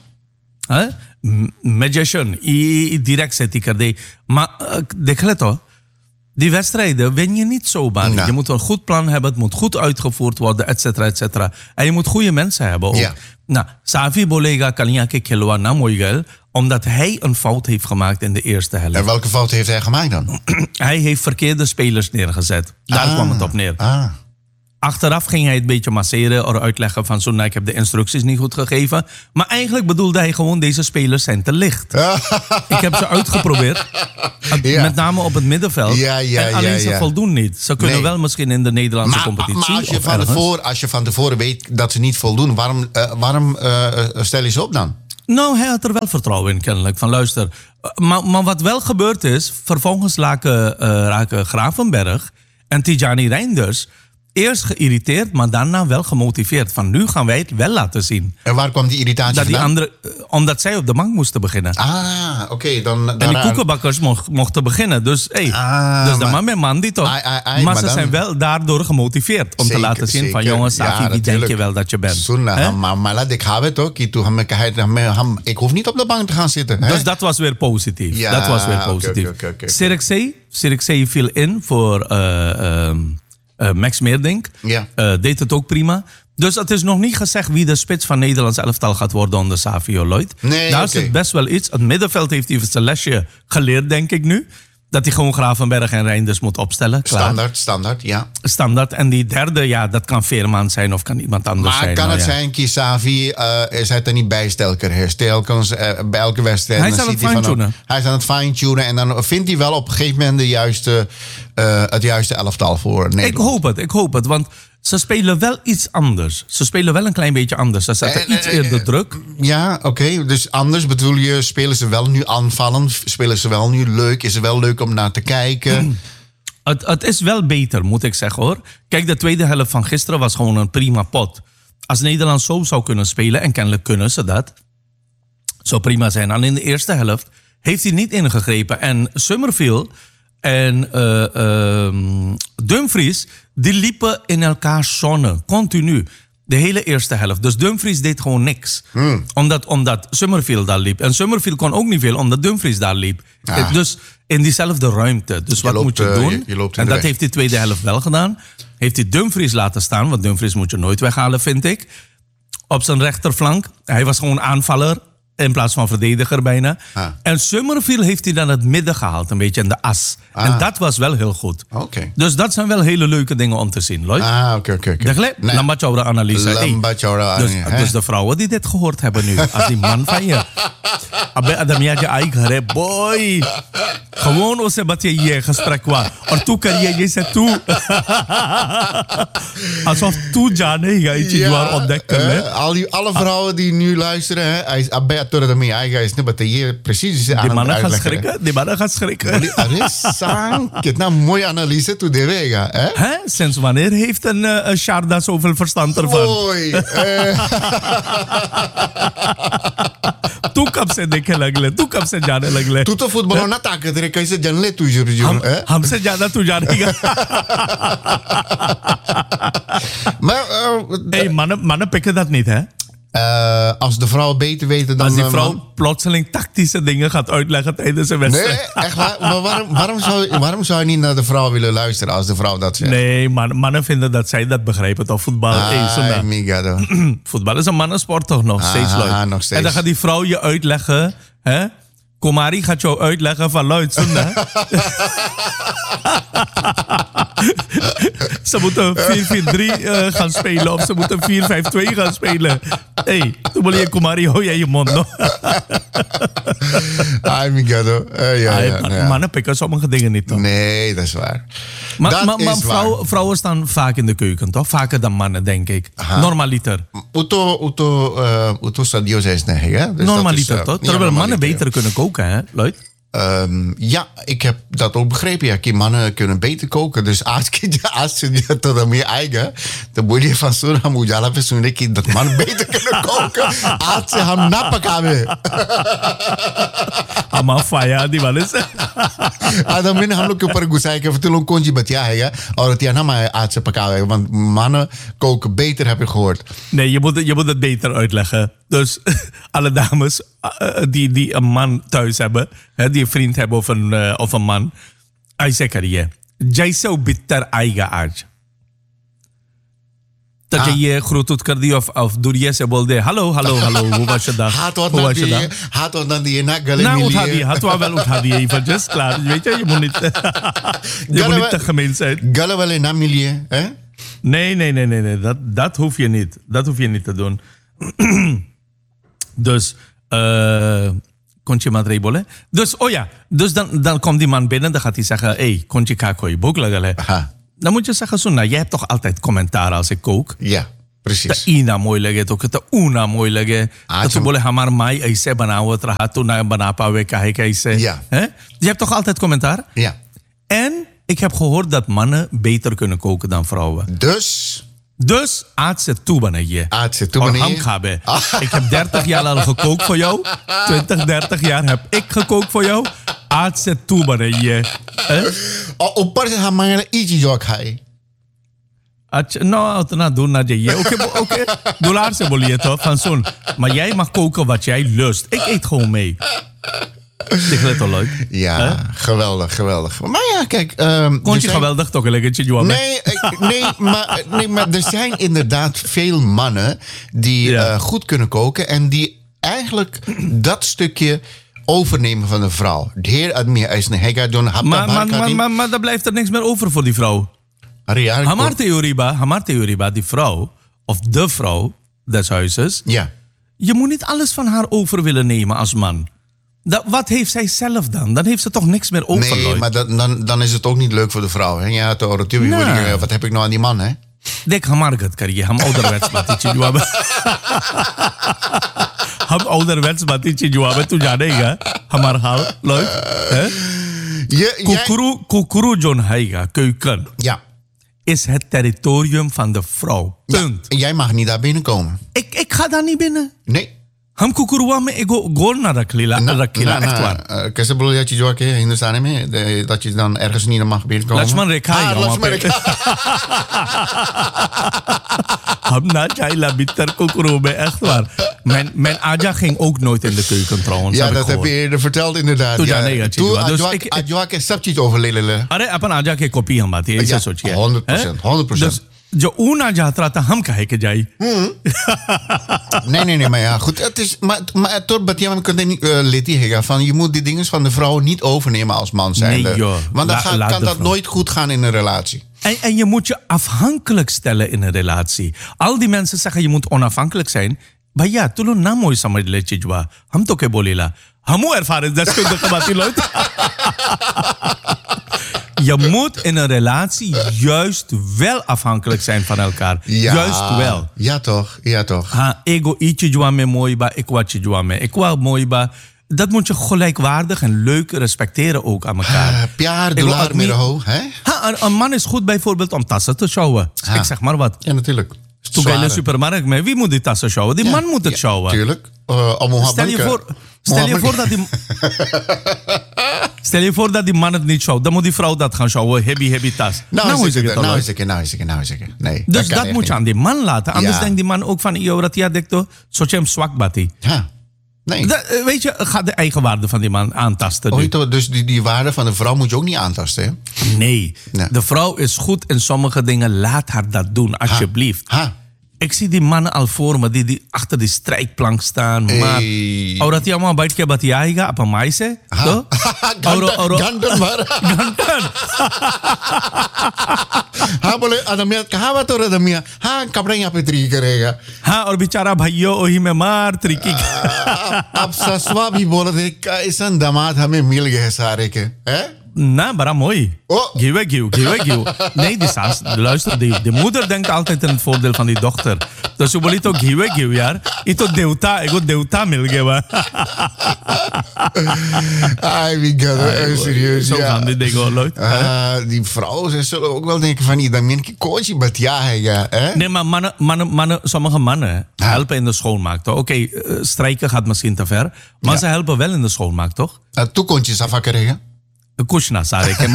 magician direct सेटी कर दे देख ले तो. Die wedstrijden win je niet zomaar. Ja. Je moet een goed plan hebben, het moet goed uitgevoerd worden, et cetera, et cetera. En je moet goede mensen hebben ook. Ja. Nou, Safi Bolega Kaliake Kilwa Namoigel, omdat hij een fout heeft gemaakt in de eerste helft. En welke fout heeft hij gemaakt dan? Hij heeft verkeerde spelers neergezet. Daar kwam het op neer. Achteraf ging hij het een beetje masseren of uitleggen van zo, nou, ik heb de instructies niet goed gegeven. Maar eigenlijk bedoelde hij gewoon, deze spelers zijn te licht. Ik heb ze uitgeprobeerd. Ja. Met name op het middenveld. En alleen ze voldoen niet. Ze kunnen wel misschien in de Nederlandse competitie. Maar als je van tevoren weet dat ze niet voldoen, waarom stel je ze op dan? Nou, hij had er wel vertrouwen in kennelijk. Van luister. Maar wat wel gebeurd is, vervolgens raken Gravenberg en Tijani Reinders eerst geïrriteerd, maar daarna wel gemotiveerd. Van nu gaan wij het wel laten zien. En waar kwam die irritatie vandaan? Omdat zij op de bank moesten beginnen. Oké. En die koekenbakkers mochten beginnen. Dus, dus de man met man die toch. Maar ze zijn wel daardoor gemotiveerd. Om te laten zien van jongens, Safi, wie denk je wel dat je bent? Maar laat ik hebben het ook. Ik hoef niet op de bank te gaan zitten. Dus dat was weer positief. Ja, dat was weer positief. Sirikzee viel in voor Max Meerdink. Deed het ook prima. Dus het is nog niet gezegd wie de spits van Nederlands elftal gaat worden onder Savio Lloyd. Daar zit best wel iets. Het middenveld heeft hij zijn lesje geleerd, denk ik nu. Dat hij gewoon Gravenberg en Reinders moet opstellen. Klaar. Standaard, ja. Standaard. En die derde, ja, dat kan Veerman zijn of kan iemand anders zijn. Maar kan het zijn, Kisavi is hij er niet bij stelker. Telkens bij elke wedstrijd. Hij is aan het fine-tunen. Hij is aan het fine-tunen en dan vindt hij wel op een gegeven moment het juiste elftal voor Nederland. Ik hoop het, want ze spelen wel iets anders. Ze spelen wel een klein beetje anders. Ze zetten iets eerder druk. Ja, oké. Dus anders bedoel je, spelen ze wel nu aanvallend? Spelen ze wel nu leuk? Is het wel leuk om naar te kijken? Het is wel beter, moet ik zeggen hoor. Kijk, de tweede helft van gisteren was gewoon een prima pot. Als Nederland zo zou kunnen spelen, en kennelijk kunnen ze dat, zou prima zijn. En in de eerste helft heeft hij niet ingegrepen. En Summerfield en Dumfries, die liepen in elkaars zone, continu. De hele eerste helft. Dus Dumfries deed gewoon niks. Omdat Summerfield daar liep. En Summerfield kon ook niet veel, omdat Dumfries daar liep. Dus in diezelfde ruimte. Dus wat moet je doen? En dat heeft hij tweede helft wel gedaan. Heeft hij Dumfries laten staan, want Dumfries moet je nooit weghalen, vind ik. Op zijn rechterflank. Hij was gewoon aanvaller in plaats van verdediger bijna. En Summerfield heeft hij dan het midden gehaald, een beetje in de as. En dat was wel heel goed. Dus dat zijn wel hele leuke dingen om te zien, Lloyd. Oké. Lambat jouw analyse. Dus de vrouwen die dit gehoord hebben nu, als die man van je. Adamia je eigen boy. Gewoon als je gesprek was. En toen kan je zeggen toe. Alsof toe Jane je ontdekken. Alle vrouwen die nu luisteren, door de mij eigen is, maar je precies Die mannen gaan schrikken. Die mannen gaan schrikken. Kijk, nou, mooie analyse toe de wega, hè? Hè? Sinds wanneer heeft een Sharda zoveel verstand ervan? Mooi. Toen kap se dekke lagle, toen kap se jane lagle. Toen de voetbal na taken trekken, kan je ze janle toejour, hè? Hamse jada tu janega. Maar Hey, mannen pikken dat niet, hè? als de vrouw beter weten dan Als die een vrouw man. plotseling tactische dingen gaat uitleggen tijdens een wedstrijd. Nee, echt waar. Maar waarom zou je niet naar de vrouw willen luisteren als de vrouw dat zegt? Nee, mannen vinden dat zij dat begrijpen toch? Voetbal, Migado. voetbal is een mannensport toch nog steeds, Lloyd? Nog steeds. En dan gaat die vrouw je uitleggen, hè? Komari gaat jou uitleggen van Lloyd, zonde. Ze moeten 4-4-3 gaan spelen of ze moeten 4-5-2 gaan spelen. Hey, toen wil je Komari, hou jij je mond nog. Migado. Mannen pikken sommige dingen niet, toch? Nee, dat is waar. Maar waar. vrouwen staan vaak in de keuken, toch? Vaker dan mannen, denk ik. Normaliter. Uto Sadio zei het net, hè? Dus Normaliter, toch? Terwijl mannen beter kunnen koken, hè, Lloyd? Ja, ik heb dat ook begrepen. Ja, mannen kunnen beter koken. Dus als je tot meer eigen, dan moet je van zo'n moedjala persoonlijk dat mannen beter kunnen koken. Als ze hem nappen kan. Ama faya di balis. Dan ben je ook per gusai ke vertel konji batja है और त्या ना मैं आज से पकावे want mannen koken beter heb je gehoord. Nee, je moet het beter uitleggen. Dus alle dames die een man thuis hebben, die een vriend hebben of een man, hij zegt er je, jij zou bitter eigen aard. Dat je je groet कर दी of door je se bolde hallo hoe was je dag? Hoe was je dag? Haat wat dan die na gale nou uठा दी had wel uठा दी even just klaar weet je moet niet te gemeen zijn. Gale wel na milie, hè? Nee, dat hoef je niet. Dat hoef je niet te doen. Dus Kontje Madrebole. Dus dus dan komt die man binnen, dan gaat hij zeggen, hey, Kontje kakoi boklagale. Dan moet je zeggen, Suna, jij hebt toch altijd commentaar als ik kook? Ja, precies. De ina mooi lege, de una mooi lege. Dat ze bollen hamar mai aise बनावत रहा तो ना बना पावे काहे कैसे. Ja. Je hebt toch altijd commentaar? Ja. En ik heb gehoord dat mannen beter kunnen koken dan vrouwen. Dus aad ze toe bana je. Ik heb 30 jaar al gekookt voor jou. 30 jaar heb ik gekookt voor jou. Aad ze toe bana je. ऊपर से हमारे ई चीजों खाए. अच्छा nou उतना दूर ना जाइए. Oké. Dollar से बोलिए तो van zo'n. Maar jij mag koken wat jij lust. Ik eet gewoon mee. Ik let al leuk. Ja, geweldig. Maar ja, kijk. Kon je geweldig toch een lekketje doen? Nee, maar er zijn inderdaad veel mannen die goed kunnen koken en die eigenlijk dat stukje overnemen van de vrouw. De heer admir is een hega doen. Maar dan blijft er niks meer over voor die vrouw. Hamar theorieba, die vrouw, of de vrouw des huizes. Ja. Je moet niet alles van haar over willen nemen als man. Wat heeft zij zelf dan? Dan heeft ze toch niks meer over. Nee, maar dan is het ook niet leuk voor de vrouw. Hè? Ja, wat heb ik nou aan die man, hè? Dek hamar gat kariye, ham ouderwets batichi juabe. हम ouderwets batichi juabe tu janega hamar haal leuk hè kukuru John Heiga keuken is het territorium van de vrouw. Punt. Ja, jij mag niet daar binnenkomen. Ik ga daar niet binnen. Nee. हम कुकुरुआ में एगो गोल ना रखलीला echt waar. कैसे बोलो या चीजों के हिंदुस्तान में dat je dan ergens niet mag binnenkomen. Lakshman रेखा हम ना चाहिए बितर कुकुरु में echt waar. Mijn Aja ging ook nooit in de keuken trouwens. Ja, dat heb je eerder verteld inderdaad. Toen Adjoa के सब चीज over ले ले. अरे अपन Aja के कॉपी हम बात है ऐसे सोचिए. 100%. जो ऊना जात्रा था हम कहे के जाई. Nee, maar ja, goed. Het is, maar tot Batiam kan niet leti hega van je moet die dingen van de vrouw niet overnemen als man zijn. Nee, joh. Want dan kan dat nooit goed gaan in een relatie. En je moet je afhankelijk stellen in een relatie. Al die mensen zeggen je moet onafhankelijk zijn. भैया तुलो ना मोई समझ ले चिजवा हम तो के बोलेला हमू एरफारेस दस को दकबाती लोग Je moet in een relatie juist wel afhankelijk zijn van elkaar. Ja, Juist wel. Ja toch, ja toch. Ha, ego ietsje jwa me mooi ba, ik watje jwa me. Ik wou mooi ba. Dat moet je gelijkwaardig en leuk respecteren ook aan elkaar. Piaar, Ik wil dollar, ook niet- middenho, hè? Ha, een man is goed bijvoorbeeld om tassen te sjouwen. Ha. Ik zeg maar wat. Ja, natuurlijk. Toen ga je naar de supermarkt mee. Wie moet die tassen sjouwen? Die man moet het sjouwen. Tuurlijk. Stel je voor dat die man het niet sjouwt. Dan moet die vrouw dat gaan sjouwen. Hebi tas. Nou is het, al nou uit. is het. Nee, Dus kan dat echt moet je niet. aan die man laten. Anders Ja. denkt die man ook van... Yo, dat ja, dikto. Zoals je hem zwak bati. Ja. Nee. Weet je, ga de eigenwaarde van die man aantasten. nu. Dus die waarde van de vrouw moet je ook niet aantasten, hè? Nee. Nee. De vrouw is goed in sommige dingen. Laat haar dat doen, alsjeblieft. Ha. Ik zie die mannen al voor me die achter die strijkplank staan. Maar dat die allemaal buiten wat die eigen op een meisje. Ganten maar. Ha, boleh adamia kahawa to adamia. Ha, kabranya petri kरेगा. हाँ और बेचारा भाइयों वही में मार तरीके अब ससवा भी बोल रहे ऐसा दामाद हमें मिल गए सारे के, हैं? Nou, maar mooi. Oh. Gieuw. Nee, luister, de moeder denkt altijd in het voordeel van die dochter. Dus je moet ook gieuw, ja. Ik go deuta milgewa. Ai, wie gaat serieus, Zo ja. gaan die dingen, Lloyd. Die vrouwen ze zullen ook wel denken van, dan ben ik coach, maar ja, hè? Nee, maar sommige mannen helpen in de schoonmaak, toch? Oké, strijken gaat misschien te ver. Maar ze helpen wel in de schoonmaak, toch? Toekomstjes afwakkeren. Kushna, zei ik.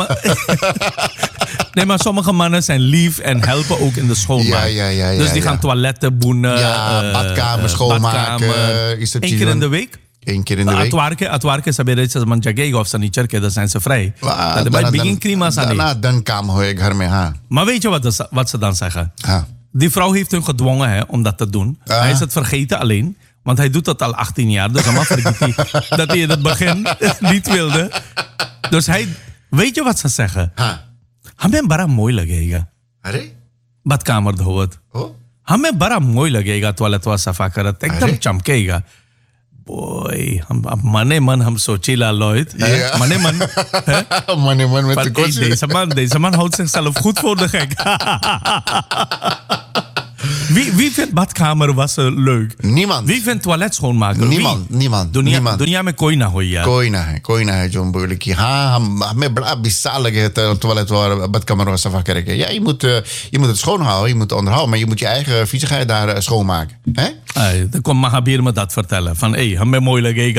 Maar sommige mannen zijn lief en helpen ook in de schoonmaak. Ja, dus die gaan toiletten boenen. Badkamer schoonmaken. Is dat 1 keer in de week? 1 keer in de week. Atwarke sabi ze man jagega of sanicherke, dan zijn ze vrij. Dat bij begin krima zijn. Dan kam hoor ik haar mee, ha. Maar weet je wat ze dan zeggen? Ha. Die vrouw heeft hem gedwongen hè, om dat te doen. Hij is het vergeten alleen. Want hij doet dat al 18 jaar. Dus allemaal vergeet hij dat hij in het begin niet wilde. Dus weet je wat ze zeggen? हमें बड़ा मोई लगेगा अरे badkamer धोवत हमें बड़ा मोई लगेगा टॉयलेट वा सफा करत एकदम चमकेगा boy हम मन हम सोचेला Lloyd मने मन met deze man houdt zichzelf goed voor de gek. Wie vindt badkamer wassen leuk? Niemand. Wie vindt toilet schoonmaken? Niemand. दुनिया में कोई ना हो यार. कोई ना है जो बोले कि हाँ हमें बड़ा बिस्सा लगे toilet waar badkamer was af krijgen. Ja, je moet het schoonhouden, je moet het onderhouden, maar je moet je eigen viezigheid daar schoonmaken. Hè? Dan komt Mahabir me dat vertellen. Van, hame mooi legega.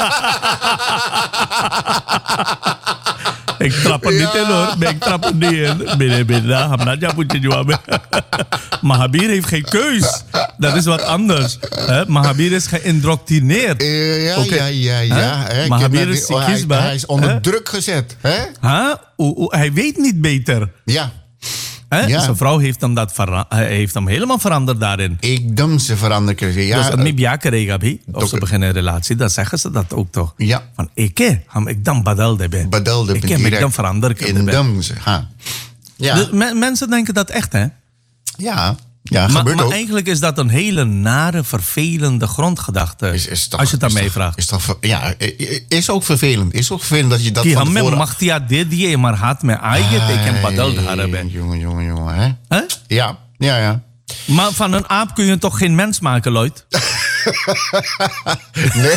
Ik trap er niet in hoor. Nee, ik trap er niet in. Binnen, Hamnadja moet je jwaben. Mahabir heeft geen keus. Dat is wat anders. Mahabir is geïndoctrineerd. Ja. Mahabir is kiesbaar. Hij is onder druk gezet. Hè? Hij weet niet beter. Ja. Zijn vrouw heeft hem helemaal veranderd daarin. Ekdam ze veranderen. Ja. Dus het mibjakerega bhi, of ze beginnen een relatie, dan zeggen ze dat ook toch. Ja. Van, ekdam badalde ben. Ekdam veranderd. Ja. Dus mensen denken dat echt, hè? Ja, gebeurt maar ook. eigenlijk is dat een hele nare, vervelende grondgedachte. Als je het aan mij vraagt. Is ook vervelend. Is ook vervelend dat je dat van tevoren... Machtia dit maar had me eigen ik badal ben. Jongen, hè? Ja. Maar van een aap kun je toch geen mens maken, Lloyd? Nee.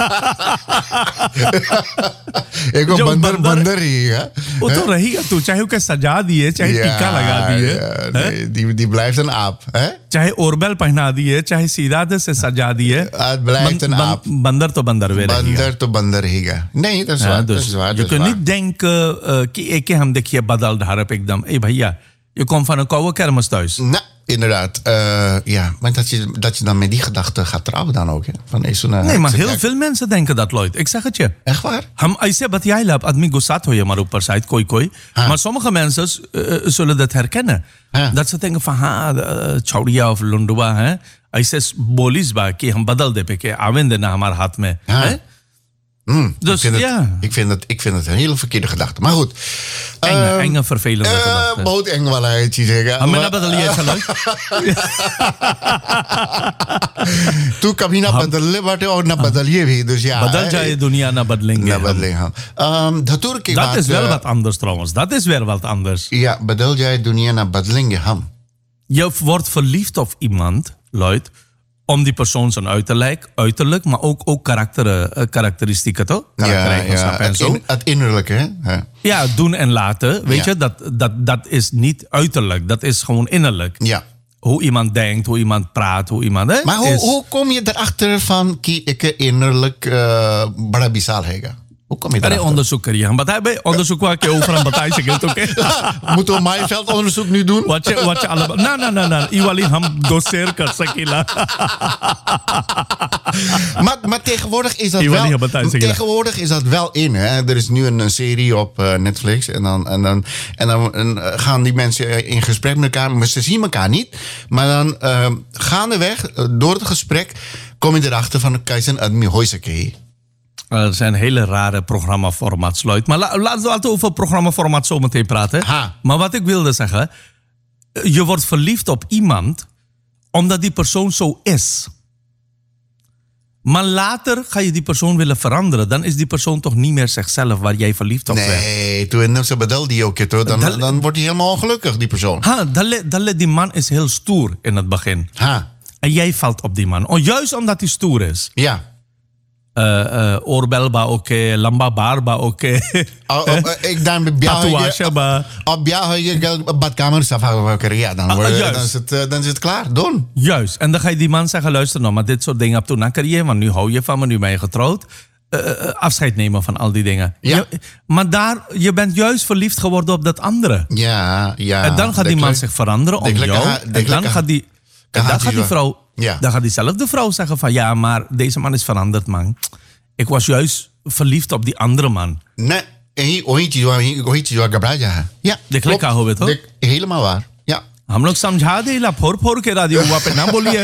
Ik wil bandar hier. तो रहेगा तो चाहे उसका सजा दिए चाहे टीका लगा दिए die blijft een aap, hè? चाहे ओरबेल पहना दिए चाहे सीधा से सजा दिए Het blijft een aap. बंदर तो बंदर वे Bandar to bandar रहेगा. Nee, dat is waar. Dat is waar. Je kunt niet denken कि हम देखिए बदल धारप एकदम भैया je komt van een koude kermis thuis. Nou, inderdaad. Maar dat je dan met die gedachte gaat trouwen dan ook. Hè? Nee, maar heel veel mensen denken dat, Lloyd. Ik zeg het je. Echt waar? हम ऐसे बतियाइला आदमी गुस्सात हो हमारे ऊपर शायद कोई. Maar sommige mensen zullen dat herkennen. Dat ze denken van Chowdiah of लुंडुआ ऐसे बोलिस बा कि हम बदल दे पे के आवेंदे ना हमारे हाथ में. Dus ik vind het een hele verkeerde gedachte. Maar goed. Enge vervelende gedachte. बहुत eng वाला है चीजें का. हमें ना बदलिए चलो. तू कभी ना बदलने बाटे और ना बदलिए भी. Dus ja. Badal jaye dunia na badlenge. Na badlenge हम. धतूर की बात. Dat is wel wat anders trouwens. Dat is weer wat anders. Ja, badal jaye dunia na badlenge हम. Je wordt verliefd op iemand, Lloyd, om die persoon zijn uiterlijk, maar ook karakteristieken, toch? Karaktereigenschappen en zo. Het innerlijke, hè? Ja, doen en laten. Weet je, dat is niet uiterlijk. Dat is gewoon innerlijk. Ja. Hoe iemand denkt, hoe iemand praat, hoe iemand... Hè, maar hoe kom je erachter van ki ik innerlijk bada bisal hega? Hoe kom je erachter? अरे onderzoek krijgen. Maar hij bij onderzoek waar je over een partij zegt, oké? Moeten we Maaiveld onderzoek nu doen? Wat je allemaal... Nee. Iwali ham doseer kar sakila. Maar tegenwoordig is dat wel... Tegenwoordig is dat wel in, hè? Er is nu een serie op Netflix. En dan gaan die mensen in gesprek met elkaar. Maar ze zien elkaar niet. Maar dan gaandeweg, door het gesprek, kom je erachter van... Kaizen admi hoisake. Er zijn hele rare programmaformats, Lloyd. Maar laten we over programmaformats zo meteen praten. Maar wat ik wilde zeggen... Je wordt verliefd op iemand... omdat die persoon zo is. Maar later ga je die persoon willen veranderen. Dan is die persoon toch niet meer zichzelf waar jij verliefd op bent. Nee, toen ze bedel die ook. Dan wordt hij helemaal ongelukkig, die persoon. Die man is heel stoer in het begin. En jij valt op die man. Juist omdat hij stoer is. Ja. Oorbel ba oké, lamba bar ba oké. Ik dan tatoeage ba. Op je badkamer safa ja, dan is het klaar, doen. Juist. En dan ga je die man zeggen, luister nou, maar dit soort dingen heb toen na carrière, want nu hou je van me, nu ben je getrouwd. Afscheid nemen van al die dingen. Ja. Maar je bent juist verliefd geworden op dat andere. Ja. En dan gaat die man zich veranderen om jou. En dan gaat die vrouw... Ja. Dan gaat diezelfde vrouw zeggen van... Ja, maar deze man is veranderd, man. Ik was juist verliefd op die andere man. Nee, ja, klopt. Helemaal waar. Ja. हम लोग समझा दे ला फोर के राजी हुआ पे ना बोलिए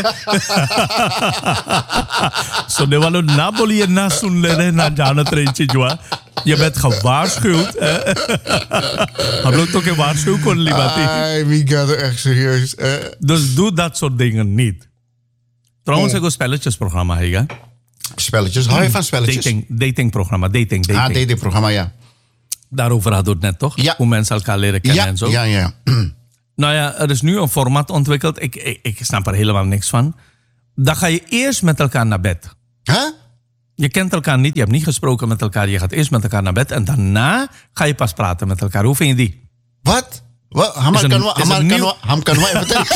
सुनने वालों ना बोलिए ना सुन ले रहे ना जानत रहे चीजवा je bent gewaarschuwd. हम लोग तो के waarschuw kon libati. Wie gaat er echt serieus? Dus doe dat soort dingen niet. Trouwens, ik een spelletjesprogramma, Hega. Spelletjes? Hou je van spelletjes? Datingprogramma. Datingprogramma, ja. Daarover hadden we het net, toch? Ja. Hoe mensen elkaar leren kennen en zo. Ja. Nou ja, er is nu een format ontwikkeld. Ik snap er helemaal niks van. Dan ga je eerst met elkaar naar bed. Huh? Je kent elkaar niet, je hebt niet gesproken met elkaar. Je gaat eerst met elkaar naar bed en daarna ga je pas praten met elkaar. Hoe vind je die? Wat? Ham kan wel even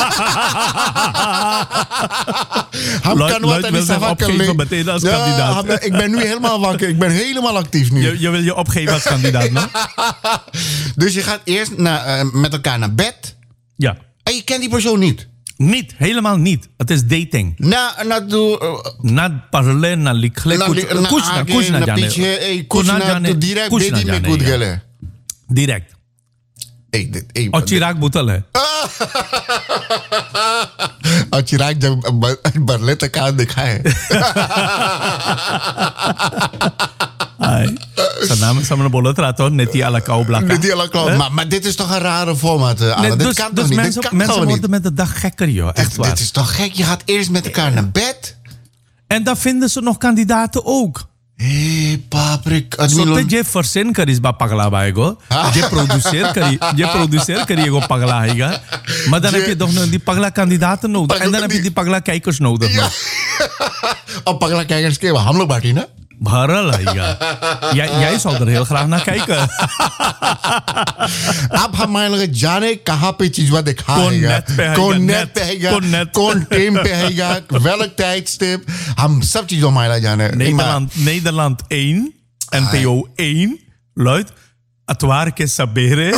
Lloyd wil zich opgeven meteen als kandidaat. Ik ben nu helemaal wakker. Ik ben helemaal actief nu. Je wil je opgeven als kandidaat, no? Dus je gaat eerst met elkaar naar bed. Ja. En je kent die persoon niet? Niet, helemaal niet. Het is dating. Na parle na likhle kuch na jane. Direct. और चिराग बोतल है और चिराग जब बरले तक का दिखा है Samen बोलत रहा तो नेती ala kou blaka. Maar dit is toch een rare format. Dit kan toch niet? Mensen worden met de dag gekker, joh. Echt waar. Dit is toch gek? Je gaat eerst met elkaar naar bed. En dan vinden ze nog kandidaten ook. Hey, paprik. Sote je versin karis ba pagla baego. Je produceer kari go pagla haiga. Maar dan heb je toch die pagla kandidaten nodig. En dan heb je die pagla kijkers nodig. Ja. Op pagla kijkers ke हम लोग बाटी ना. Bharal haiga. Jij zal er heel graag naar kijken. अब हमारे जाने कहाँ पे चीज़ दिखाएगा कौन नेट पे हैगा कौन टीम पे हैगा welk tijdstip हम सब चीज़ों हमारा जाने Nederland 1 NPO 1 Lloyd Atwar ke sabere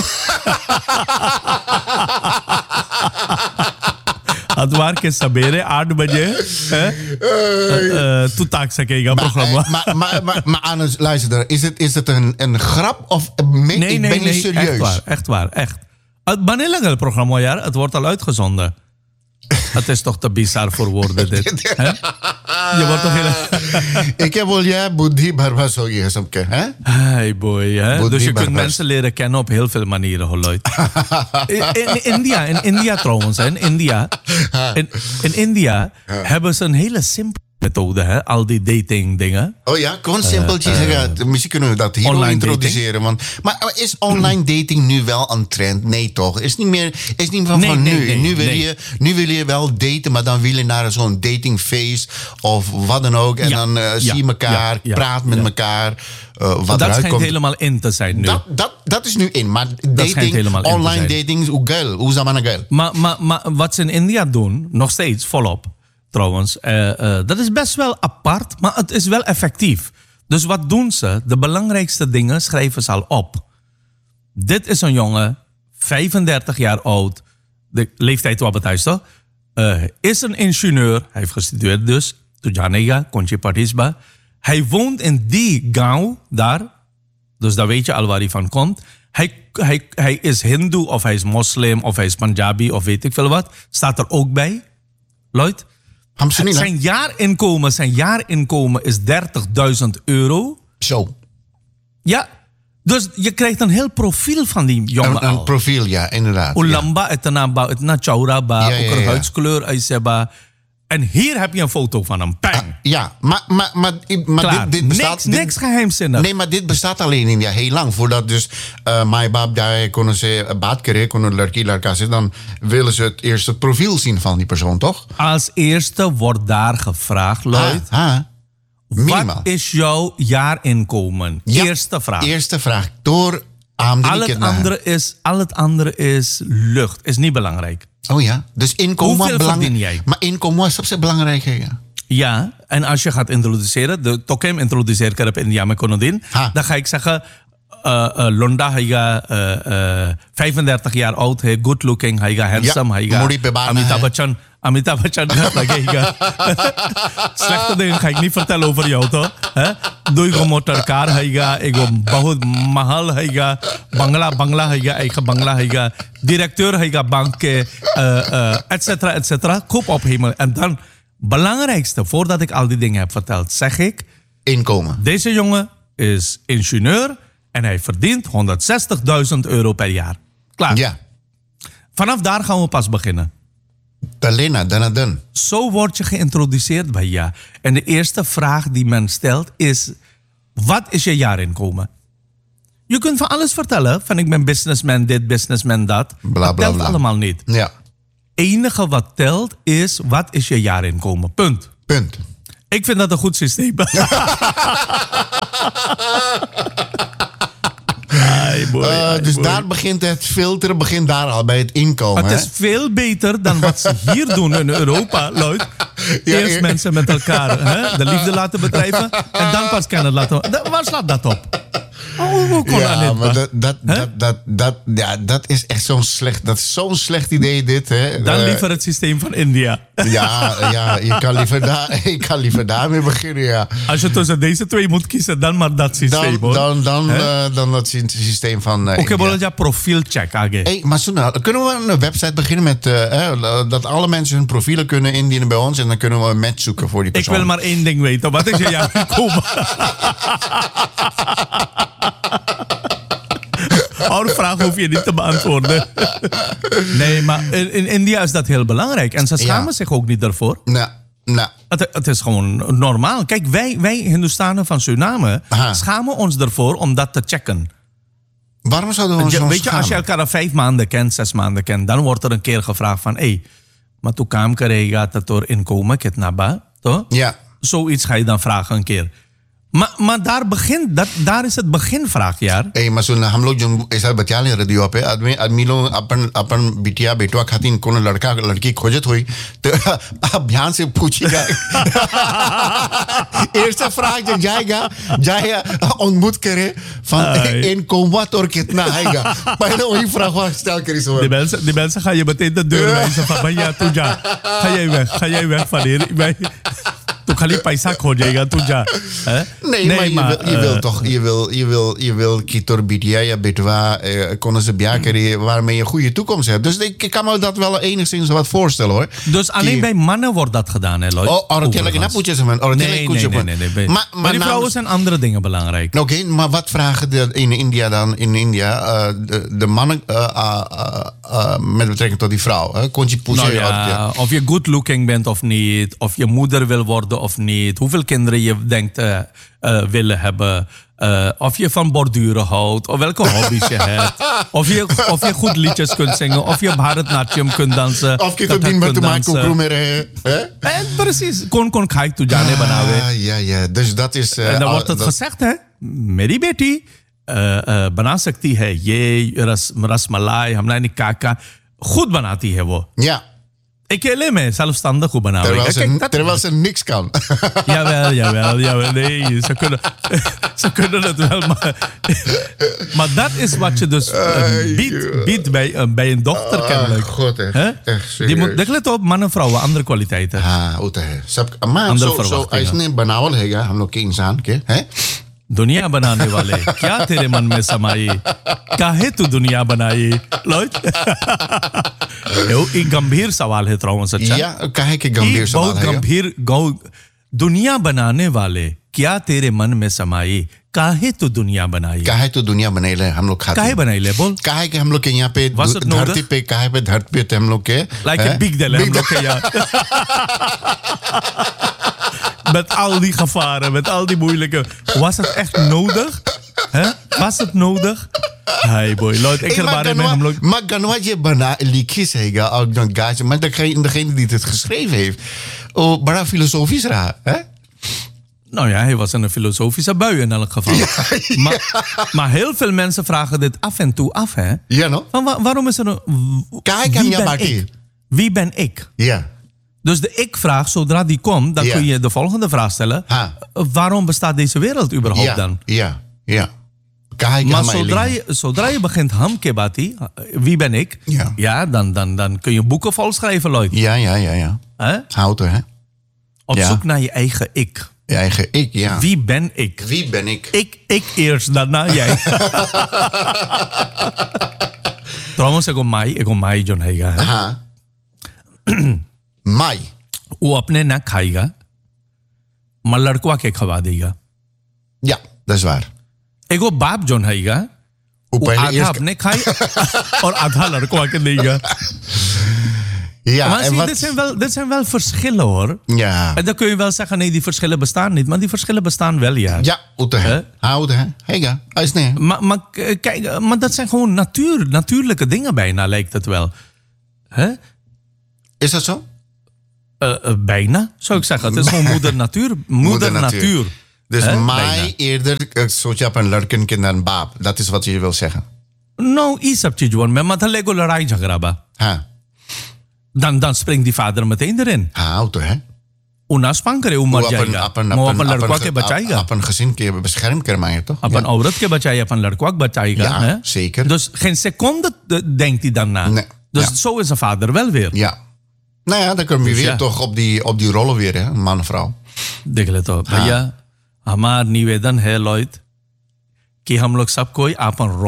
Atwar ke sabere 8 बजे तू ताक सकेगा programma. Maar Anus, luister, is het een grap of ben je serieus? Echt waar. Wanneer lang het programma, ja? Het wordt al uitgezonden. Het is toch te bizar voor woorden, dit. Je wordt toch heel... Ik heb wel jij buddhi barbas hogi hai sabke, hè? Hey boy, hè? Buddhi Dus je kunt barbas. mensen leren kennen op heel veel manieren, Holoid. In India trouwens, hè? In India hebben ze een hele simpele methode, hè? Al die dating dingen. Oh ja, gewoon simpeltjes zeggen. Misschien kunnen we dat hier wel online introduceren. Maar is online dating nu wel een trend? Nee, toch? Is niet meer is niet van, Nee, van nee, nu. nee, Nu wil je wel daten, maar dan wil je naar zo'n datingfeest of wat dan ook. En Ja, dan zie je elkaar, ja, praat met elkaar. Wat Dat eruit schijnt komt. helemaal in te zijn nu. Dat is nu in. Maar schijnt dating, helemaal in te online zijn. dating is hoe geil. Hoe is dat maar geil? Maar wat ze in India doen, nog steeds volop trouwens, dat is best wel apart, maar het is wel effectief. Dus wat doen ze? De belangrijkste dingen schrijven ze al op. Dit is een jongen, 35 jaar oud, de leeftijd wat betuigt, toch? Is een ingenieur, hij heeft gestudeerd dus, Tujanega, Conchi Patisba. Hij woont in die gauw daar, dus dan weet je al waar hij van komt. Hij is hindoe of hij is moslim of hij is Punjabi of weet ik veel wat. Staat er ook bij, Lloyd. Hamsunina. Zijn jaarinkomen is €30.000. Zo. Ja, dus je krijgt een heel profiel van die jongen Een al. profiel, ja, inderdaad. Hoe Ja. lamba, het na chaura ba, Ja, ja, ook een ja. huidskleur, Aiseba. En hier heb je een foto van hem. Bang. Ja, maar Klaar. dit bestaat... Niks geheimzinnig. Nee, maar dit bestaat alleen in India heel lang. Voordat dus my baab daar konden ze baat keren, konden larki larka zijn, dan willen ze het eerst het profiel zien van die persoon, toch? Als eerste wordt daar gevraagd, Lloyd. Minimaal. Wat is jouw jaarinkomen? Ja, Eerste vraag. Eerste vraag. Door Amdri Al het andere is lucht. Is niet belangrijk. Oh ja, dus inkomen Hoeveel verdien jij? Maar inkomen is op belangrijk, ja. Ja, en als je gaat introduceren, de tokem introduceer ik op India met Konodin, dan ga ik zeggen, Londa, hij gaat 35 jaar oud, hij good looking, hij gaat handsome, hij Moedi gaat bebana, Amitabh Bachchan gaat lagega. Slechte dingen ga ik niet vertellen over jou, toch? Doe je motorcar, hij gaat, ik ga bahut mahal, hij gaat bangla, hij gaat eigen bangla, hij gaat directeur, hij gaat banken, et cetera. Koop op hemel. En dan, belangrijkste, voordat ik al die dingen heb verteld, zeg ik, Inkomen. deze jongen is ingenieur en hij verdient €160.000 per jaar. Klaar. Ja. Vanaf daar gaan we pas beginnen. Talena, dan. Zo word je geïntroduceerd bij ja. En de eerste vraag die men stelt is, wat is je jaarinkomen? Je kunt van alles vertellen, van ik ben businessman dit, businessman dat. Bla, dat bla, telt bla. allemaal niet. Ja. Enige wat telt is, wat is je jaarinkomen? Punt. Punt. Ik vind dat een goed systeem. Dus daar begint het filteren, begint daar al bij het inkomen. Het is veel beter dan wat ze hier doen in Europa, Lloyd. Eerst mensen met elkaar de liefde laten bedrijven en dan pas kennen laten. Waar slaat dat op? Hoe kon dat niet? Maar dat is echt zo'n slecht, dat is zo'n slecht idee dit. Hè. Dan liever het systeem van India. Ja, je kan liever daarmee beginnen, ja. Als je tussen deze twee moet kiezen, dan maar dat systeem, hoor. Dan dat systeem van Oké, India. bolletja profielcheck, age. Hey, maar kunnen we een website beginnen met dat alle mensen hun profielen kunnen indienen bij ons en dan kunnen we een match zoeken voor die Ik persoon. wil maar één ding weten. Wat is je jaarinkomen? Oude vraag hoef je niet te beantwoorden. Nee, maar in India is dat heel belangrijk. En ze schamen zich ook niet daarvoor. Nou. Het is gewoon normaal. Kijk, wij Hindustanen van Suriname schamen ons ervoor om dat te checken. Waarom zouden we ons Weet je, schamen? als je elkaar al 5 maanden kent, 6 maanden kent, dan wordt er een keer gevraagd van, maar toen kwam gaat het door inkomen, kitnaba, toch? Ja. Zoiets ga je dan vragen een keer. Maar daar is het beginvraagjaar. Hey, maar zo'n हम लोग जो ऐसा बचा ले रेडियो पे आदमी लोग अपन बिटिया बेटवा खातिर कोनो लड़का लड़की खोजत हुई तो आप ध्यान से पूछिएगा eerste vraag जो जाएगा ontmoet करे van inkomen और कितना आएगा पहले वही vraag stel करी zo. Die mensen gaan je meteen de deur wijzen van, ja, toen ja, ga jij weg van hier. Toen खाली पैसा खोजेगा तू जा. Nee, maar je wil toch, je wil Kitor Bidia, ja, Bitwa, konden ze Biakari, waarmee je een goede toekomst hebt. Dus ik kan me dat wel enigszins wat voorstellen hoor. Dus alleen bij mannen wordt dat gedaan, hè, Lloyd? Nee. Maar die vrouwen zijn andere dingen belangrijk. Oké, maar wat vragen in India dan? In India, de mannen met betrekking tot die vrouw. Kon je pushen? Of je good looking bent of niet. Of je moeder wil worden of niet. Hoeveel kinderen je denkt willen hebben. Of je van borduren houdt. Of welke hobby's je hebt. Of je goed liedjes kunt zingen. Of je Bharatnatyam kunt dansen. Of je kunt niet maken meer. Precies. Kon kijk tu jane banawe. Ja. Dus dat is... En dan wordt het gezegd, hè. Meri beti bana sakti hai. Ye rasmalai, hamna ni kaka. Goed banati hai wo. Ja. Akeले में zelfstandig hoe बनावे. Terwijl ze niks kan. Jawel. Nee, ze kunnen het wel. Maar dat is wat je dus biedt bij een dochter kennelijk. God, echt die moet, let op, mannen en vrouwen, andere kwaliteiten. Maar zo ऐसने बनावल है हम लोग के इंसान के हैं. दुनिया बनाने वाले क्या तेरे मन में समाई काहे तू दुनिया बनाई लॉयड एक गंभीर सवाल है त्राउन सच्चा या काहे के गंभीर सवाल है बहुत गंभीर दुनिया बनाने वाले क्या तेरे मन में समाई काहे तू दुनिया बनाई काहे तू दुनिया बनाइले हम लोग खाते काहे बनाइले बोल काहे के हम लोग के यहाँ पे धरती पे काहे पे धरती पे हम लोग के लाइक ए बिग डेल हम लोग के यहाँ met al die gevaren, met al die moeilijke... Was het echt nodig? Was het nodig? Hey boy, Lloyd, ik maar ganwa je bana likhi sega ook dan guys, maar degene die het geschreven heeft. Oh, bara filosofisch raar, hè? Nou ja, hij was in een filosofische bui in elk geval. Ja. Maar heel veel mensen vragen dit af en toe af, hè? Ja, no? Waarom is er een... Wie ben ik? Ja. Dus de ik-vraag, zodra die komt, dan kun je de volgende vraag stellen. Waarom bestaat deze wereld überhaupt dan? Ja. Maar zodra je begint hamkebati, wie ben ik? Ja, dan kun je boeken vol schrijven, Lloyd. Ja. Houten, hè? Op zoek naar je eigen ik. Je eigen ik, ja. Wie ben ik? Ik eerst, daarna jij. Trouwens, ik kom mij John Heiga. माई वो अपने ना खाएगा मगर लड़का के खवा देगा या dat is waar एगो बाप जोन हैगा वो आधा अपने खाए और आधा लड़का के देगा ja maar dit zijn wel verschillen hoor ja en dan kun je wel zeggen nee die verschillen bestaan niet maar die verschillen bestaan wel ja houden hega is nee maar kijk maar dat zijn gewoon natuurlijke dingen bijna lijkt het wel hè is dat zo bijna, zou ik zeggen. Het is gewoon moeder natuur. Dus mij eerder soort je op een lurken kind dan baap. Dat is wat je wil zeggen. Nou, iets heb je gewoon. Maar dan lego larai jagraba. Dan springt die vader meteen erin. Auto, hè? Una spankere umar jayega. Maar op een लड़का के बचाएगा. Op een gezin के beschermd करवाएंगे toch? Op een औरत के बचाएगा, op een लड़का बचाएगा. Ja, zeker. Dus geen seconde denkt hij dan na. Nee. Dus zo is een vader wel weer. Ja. Nou ja, dan komen we weer toch op die rollen weer, hè? Man en vrouw. देख ले तो भैया हमारा निवेदन है लॉयड कि हम लोग सब कोई अपन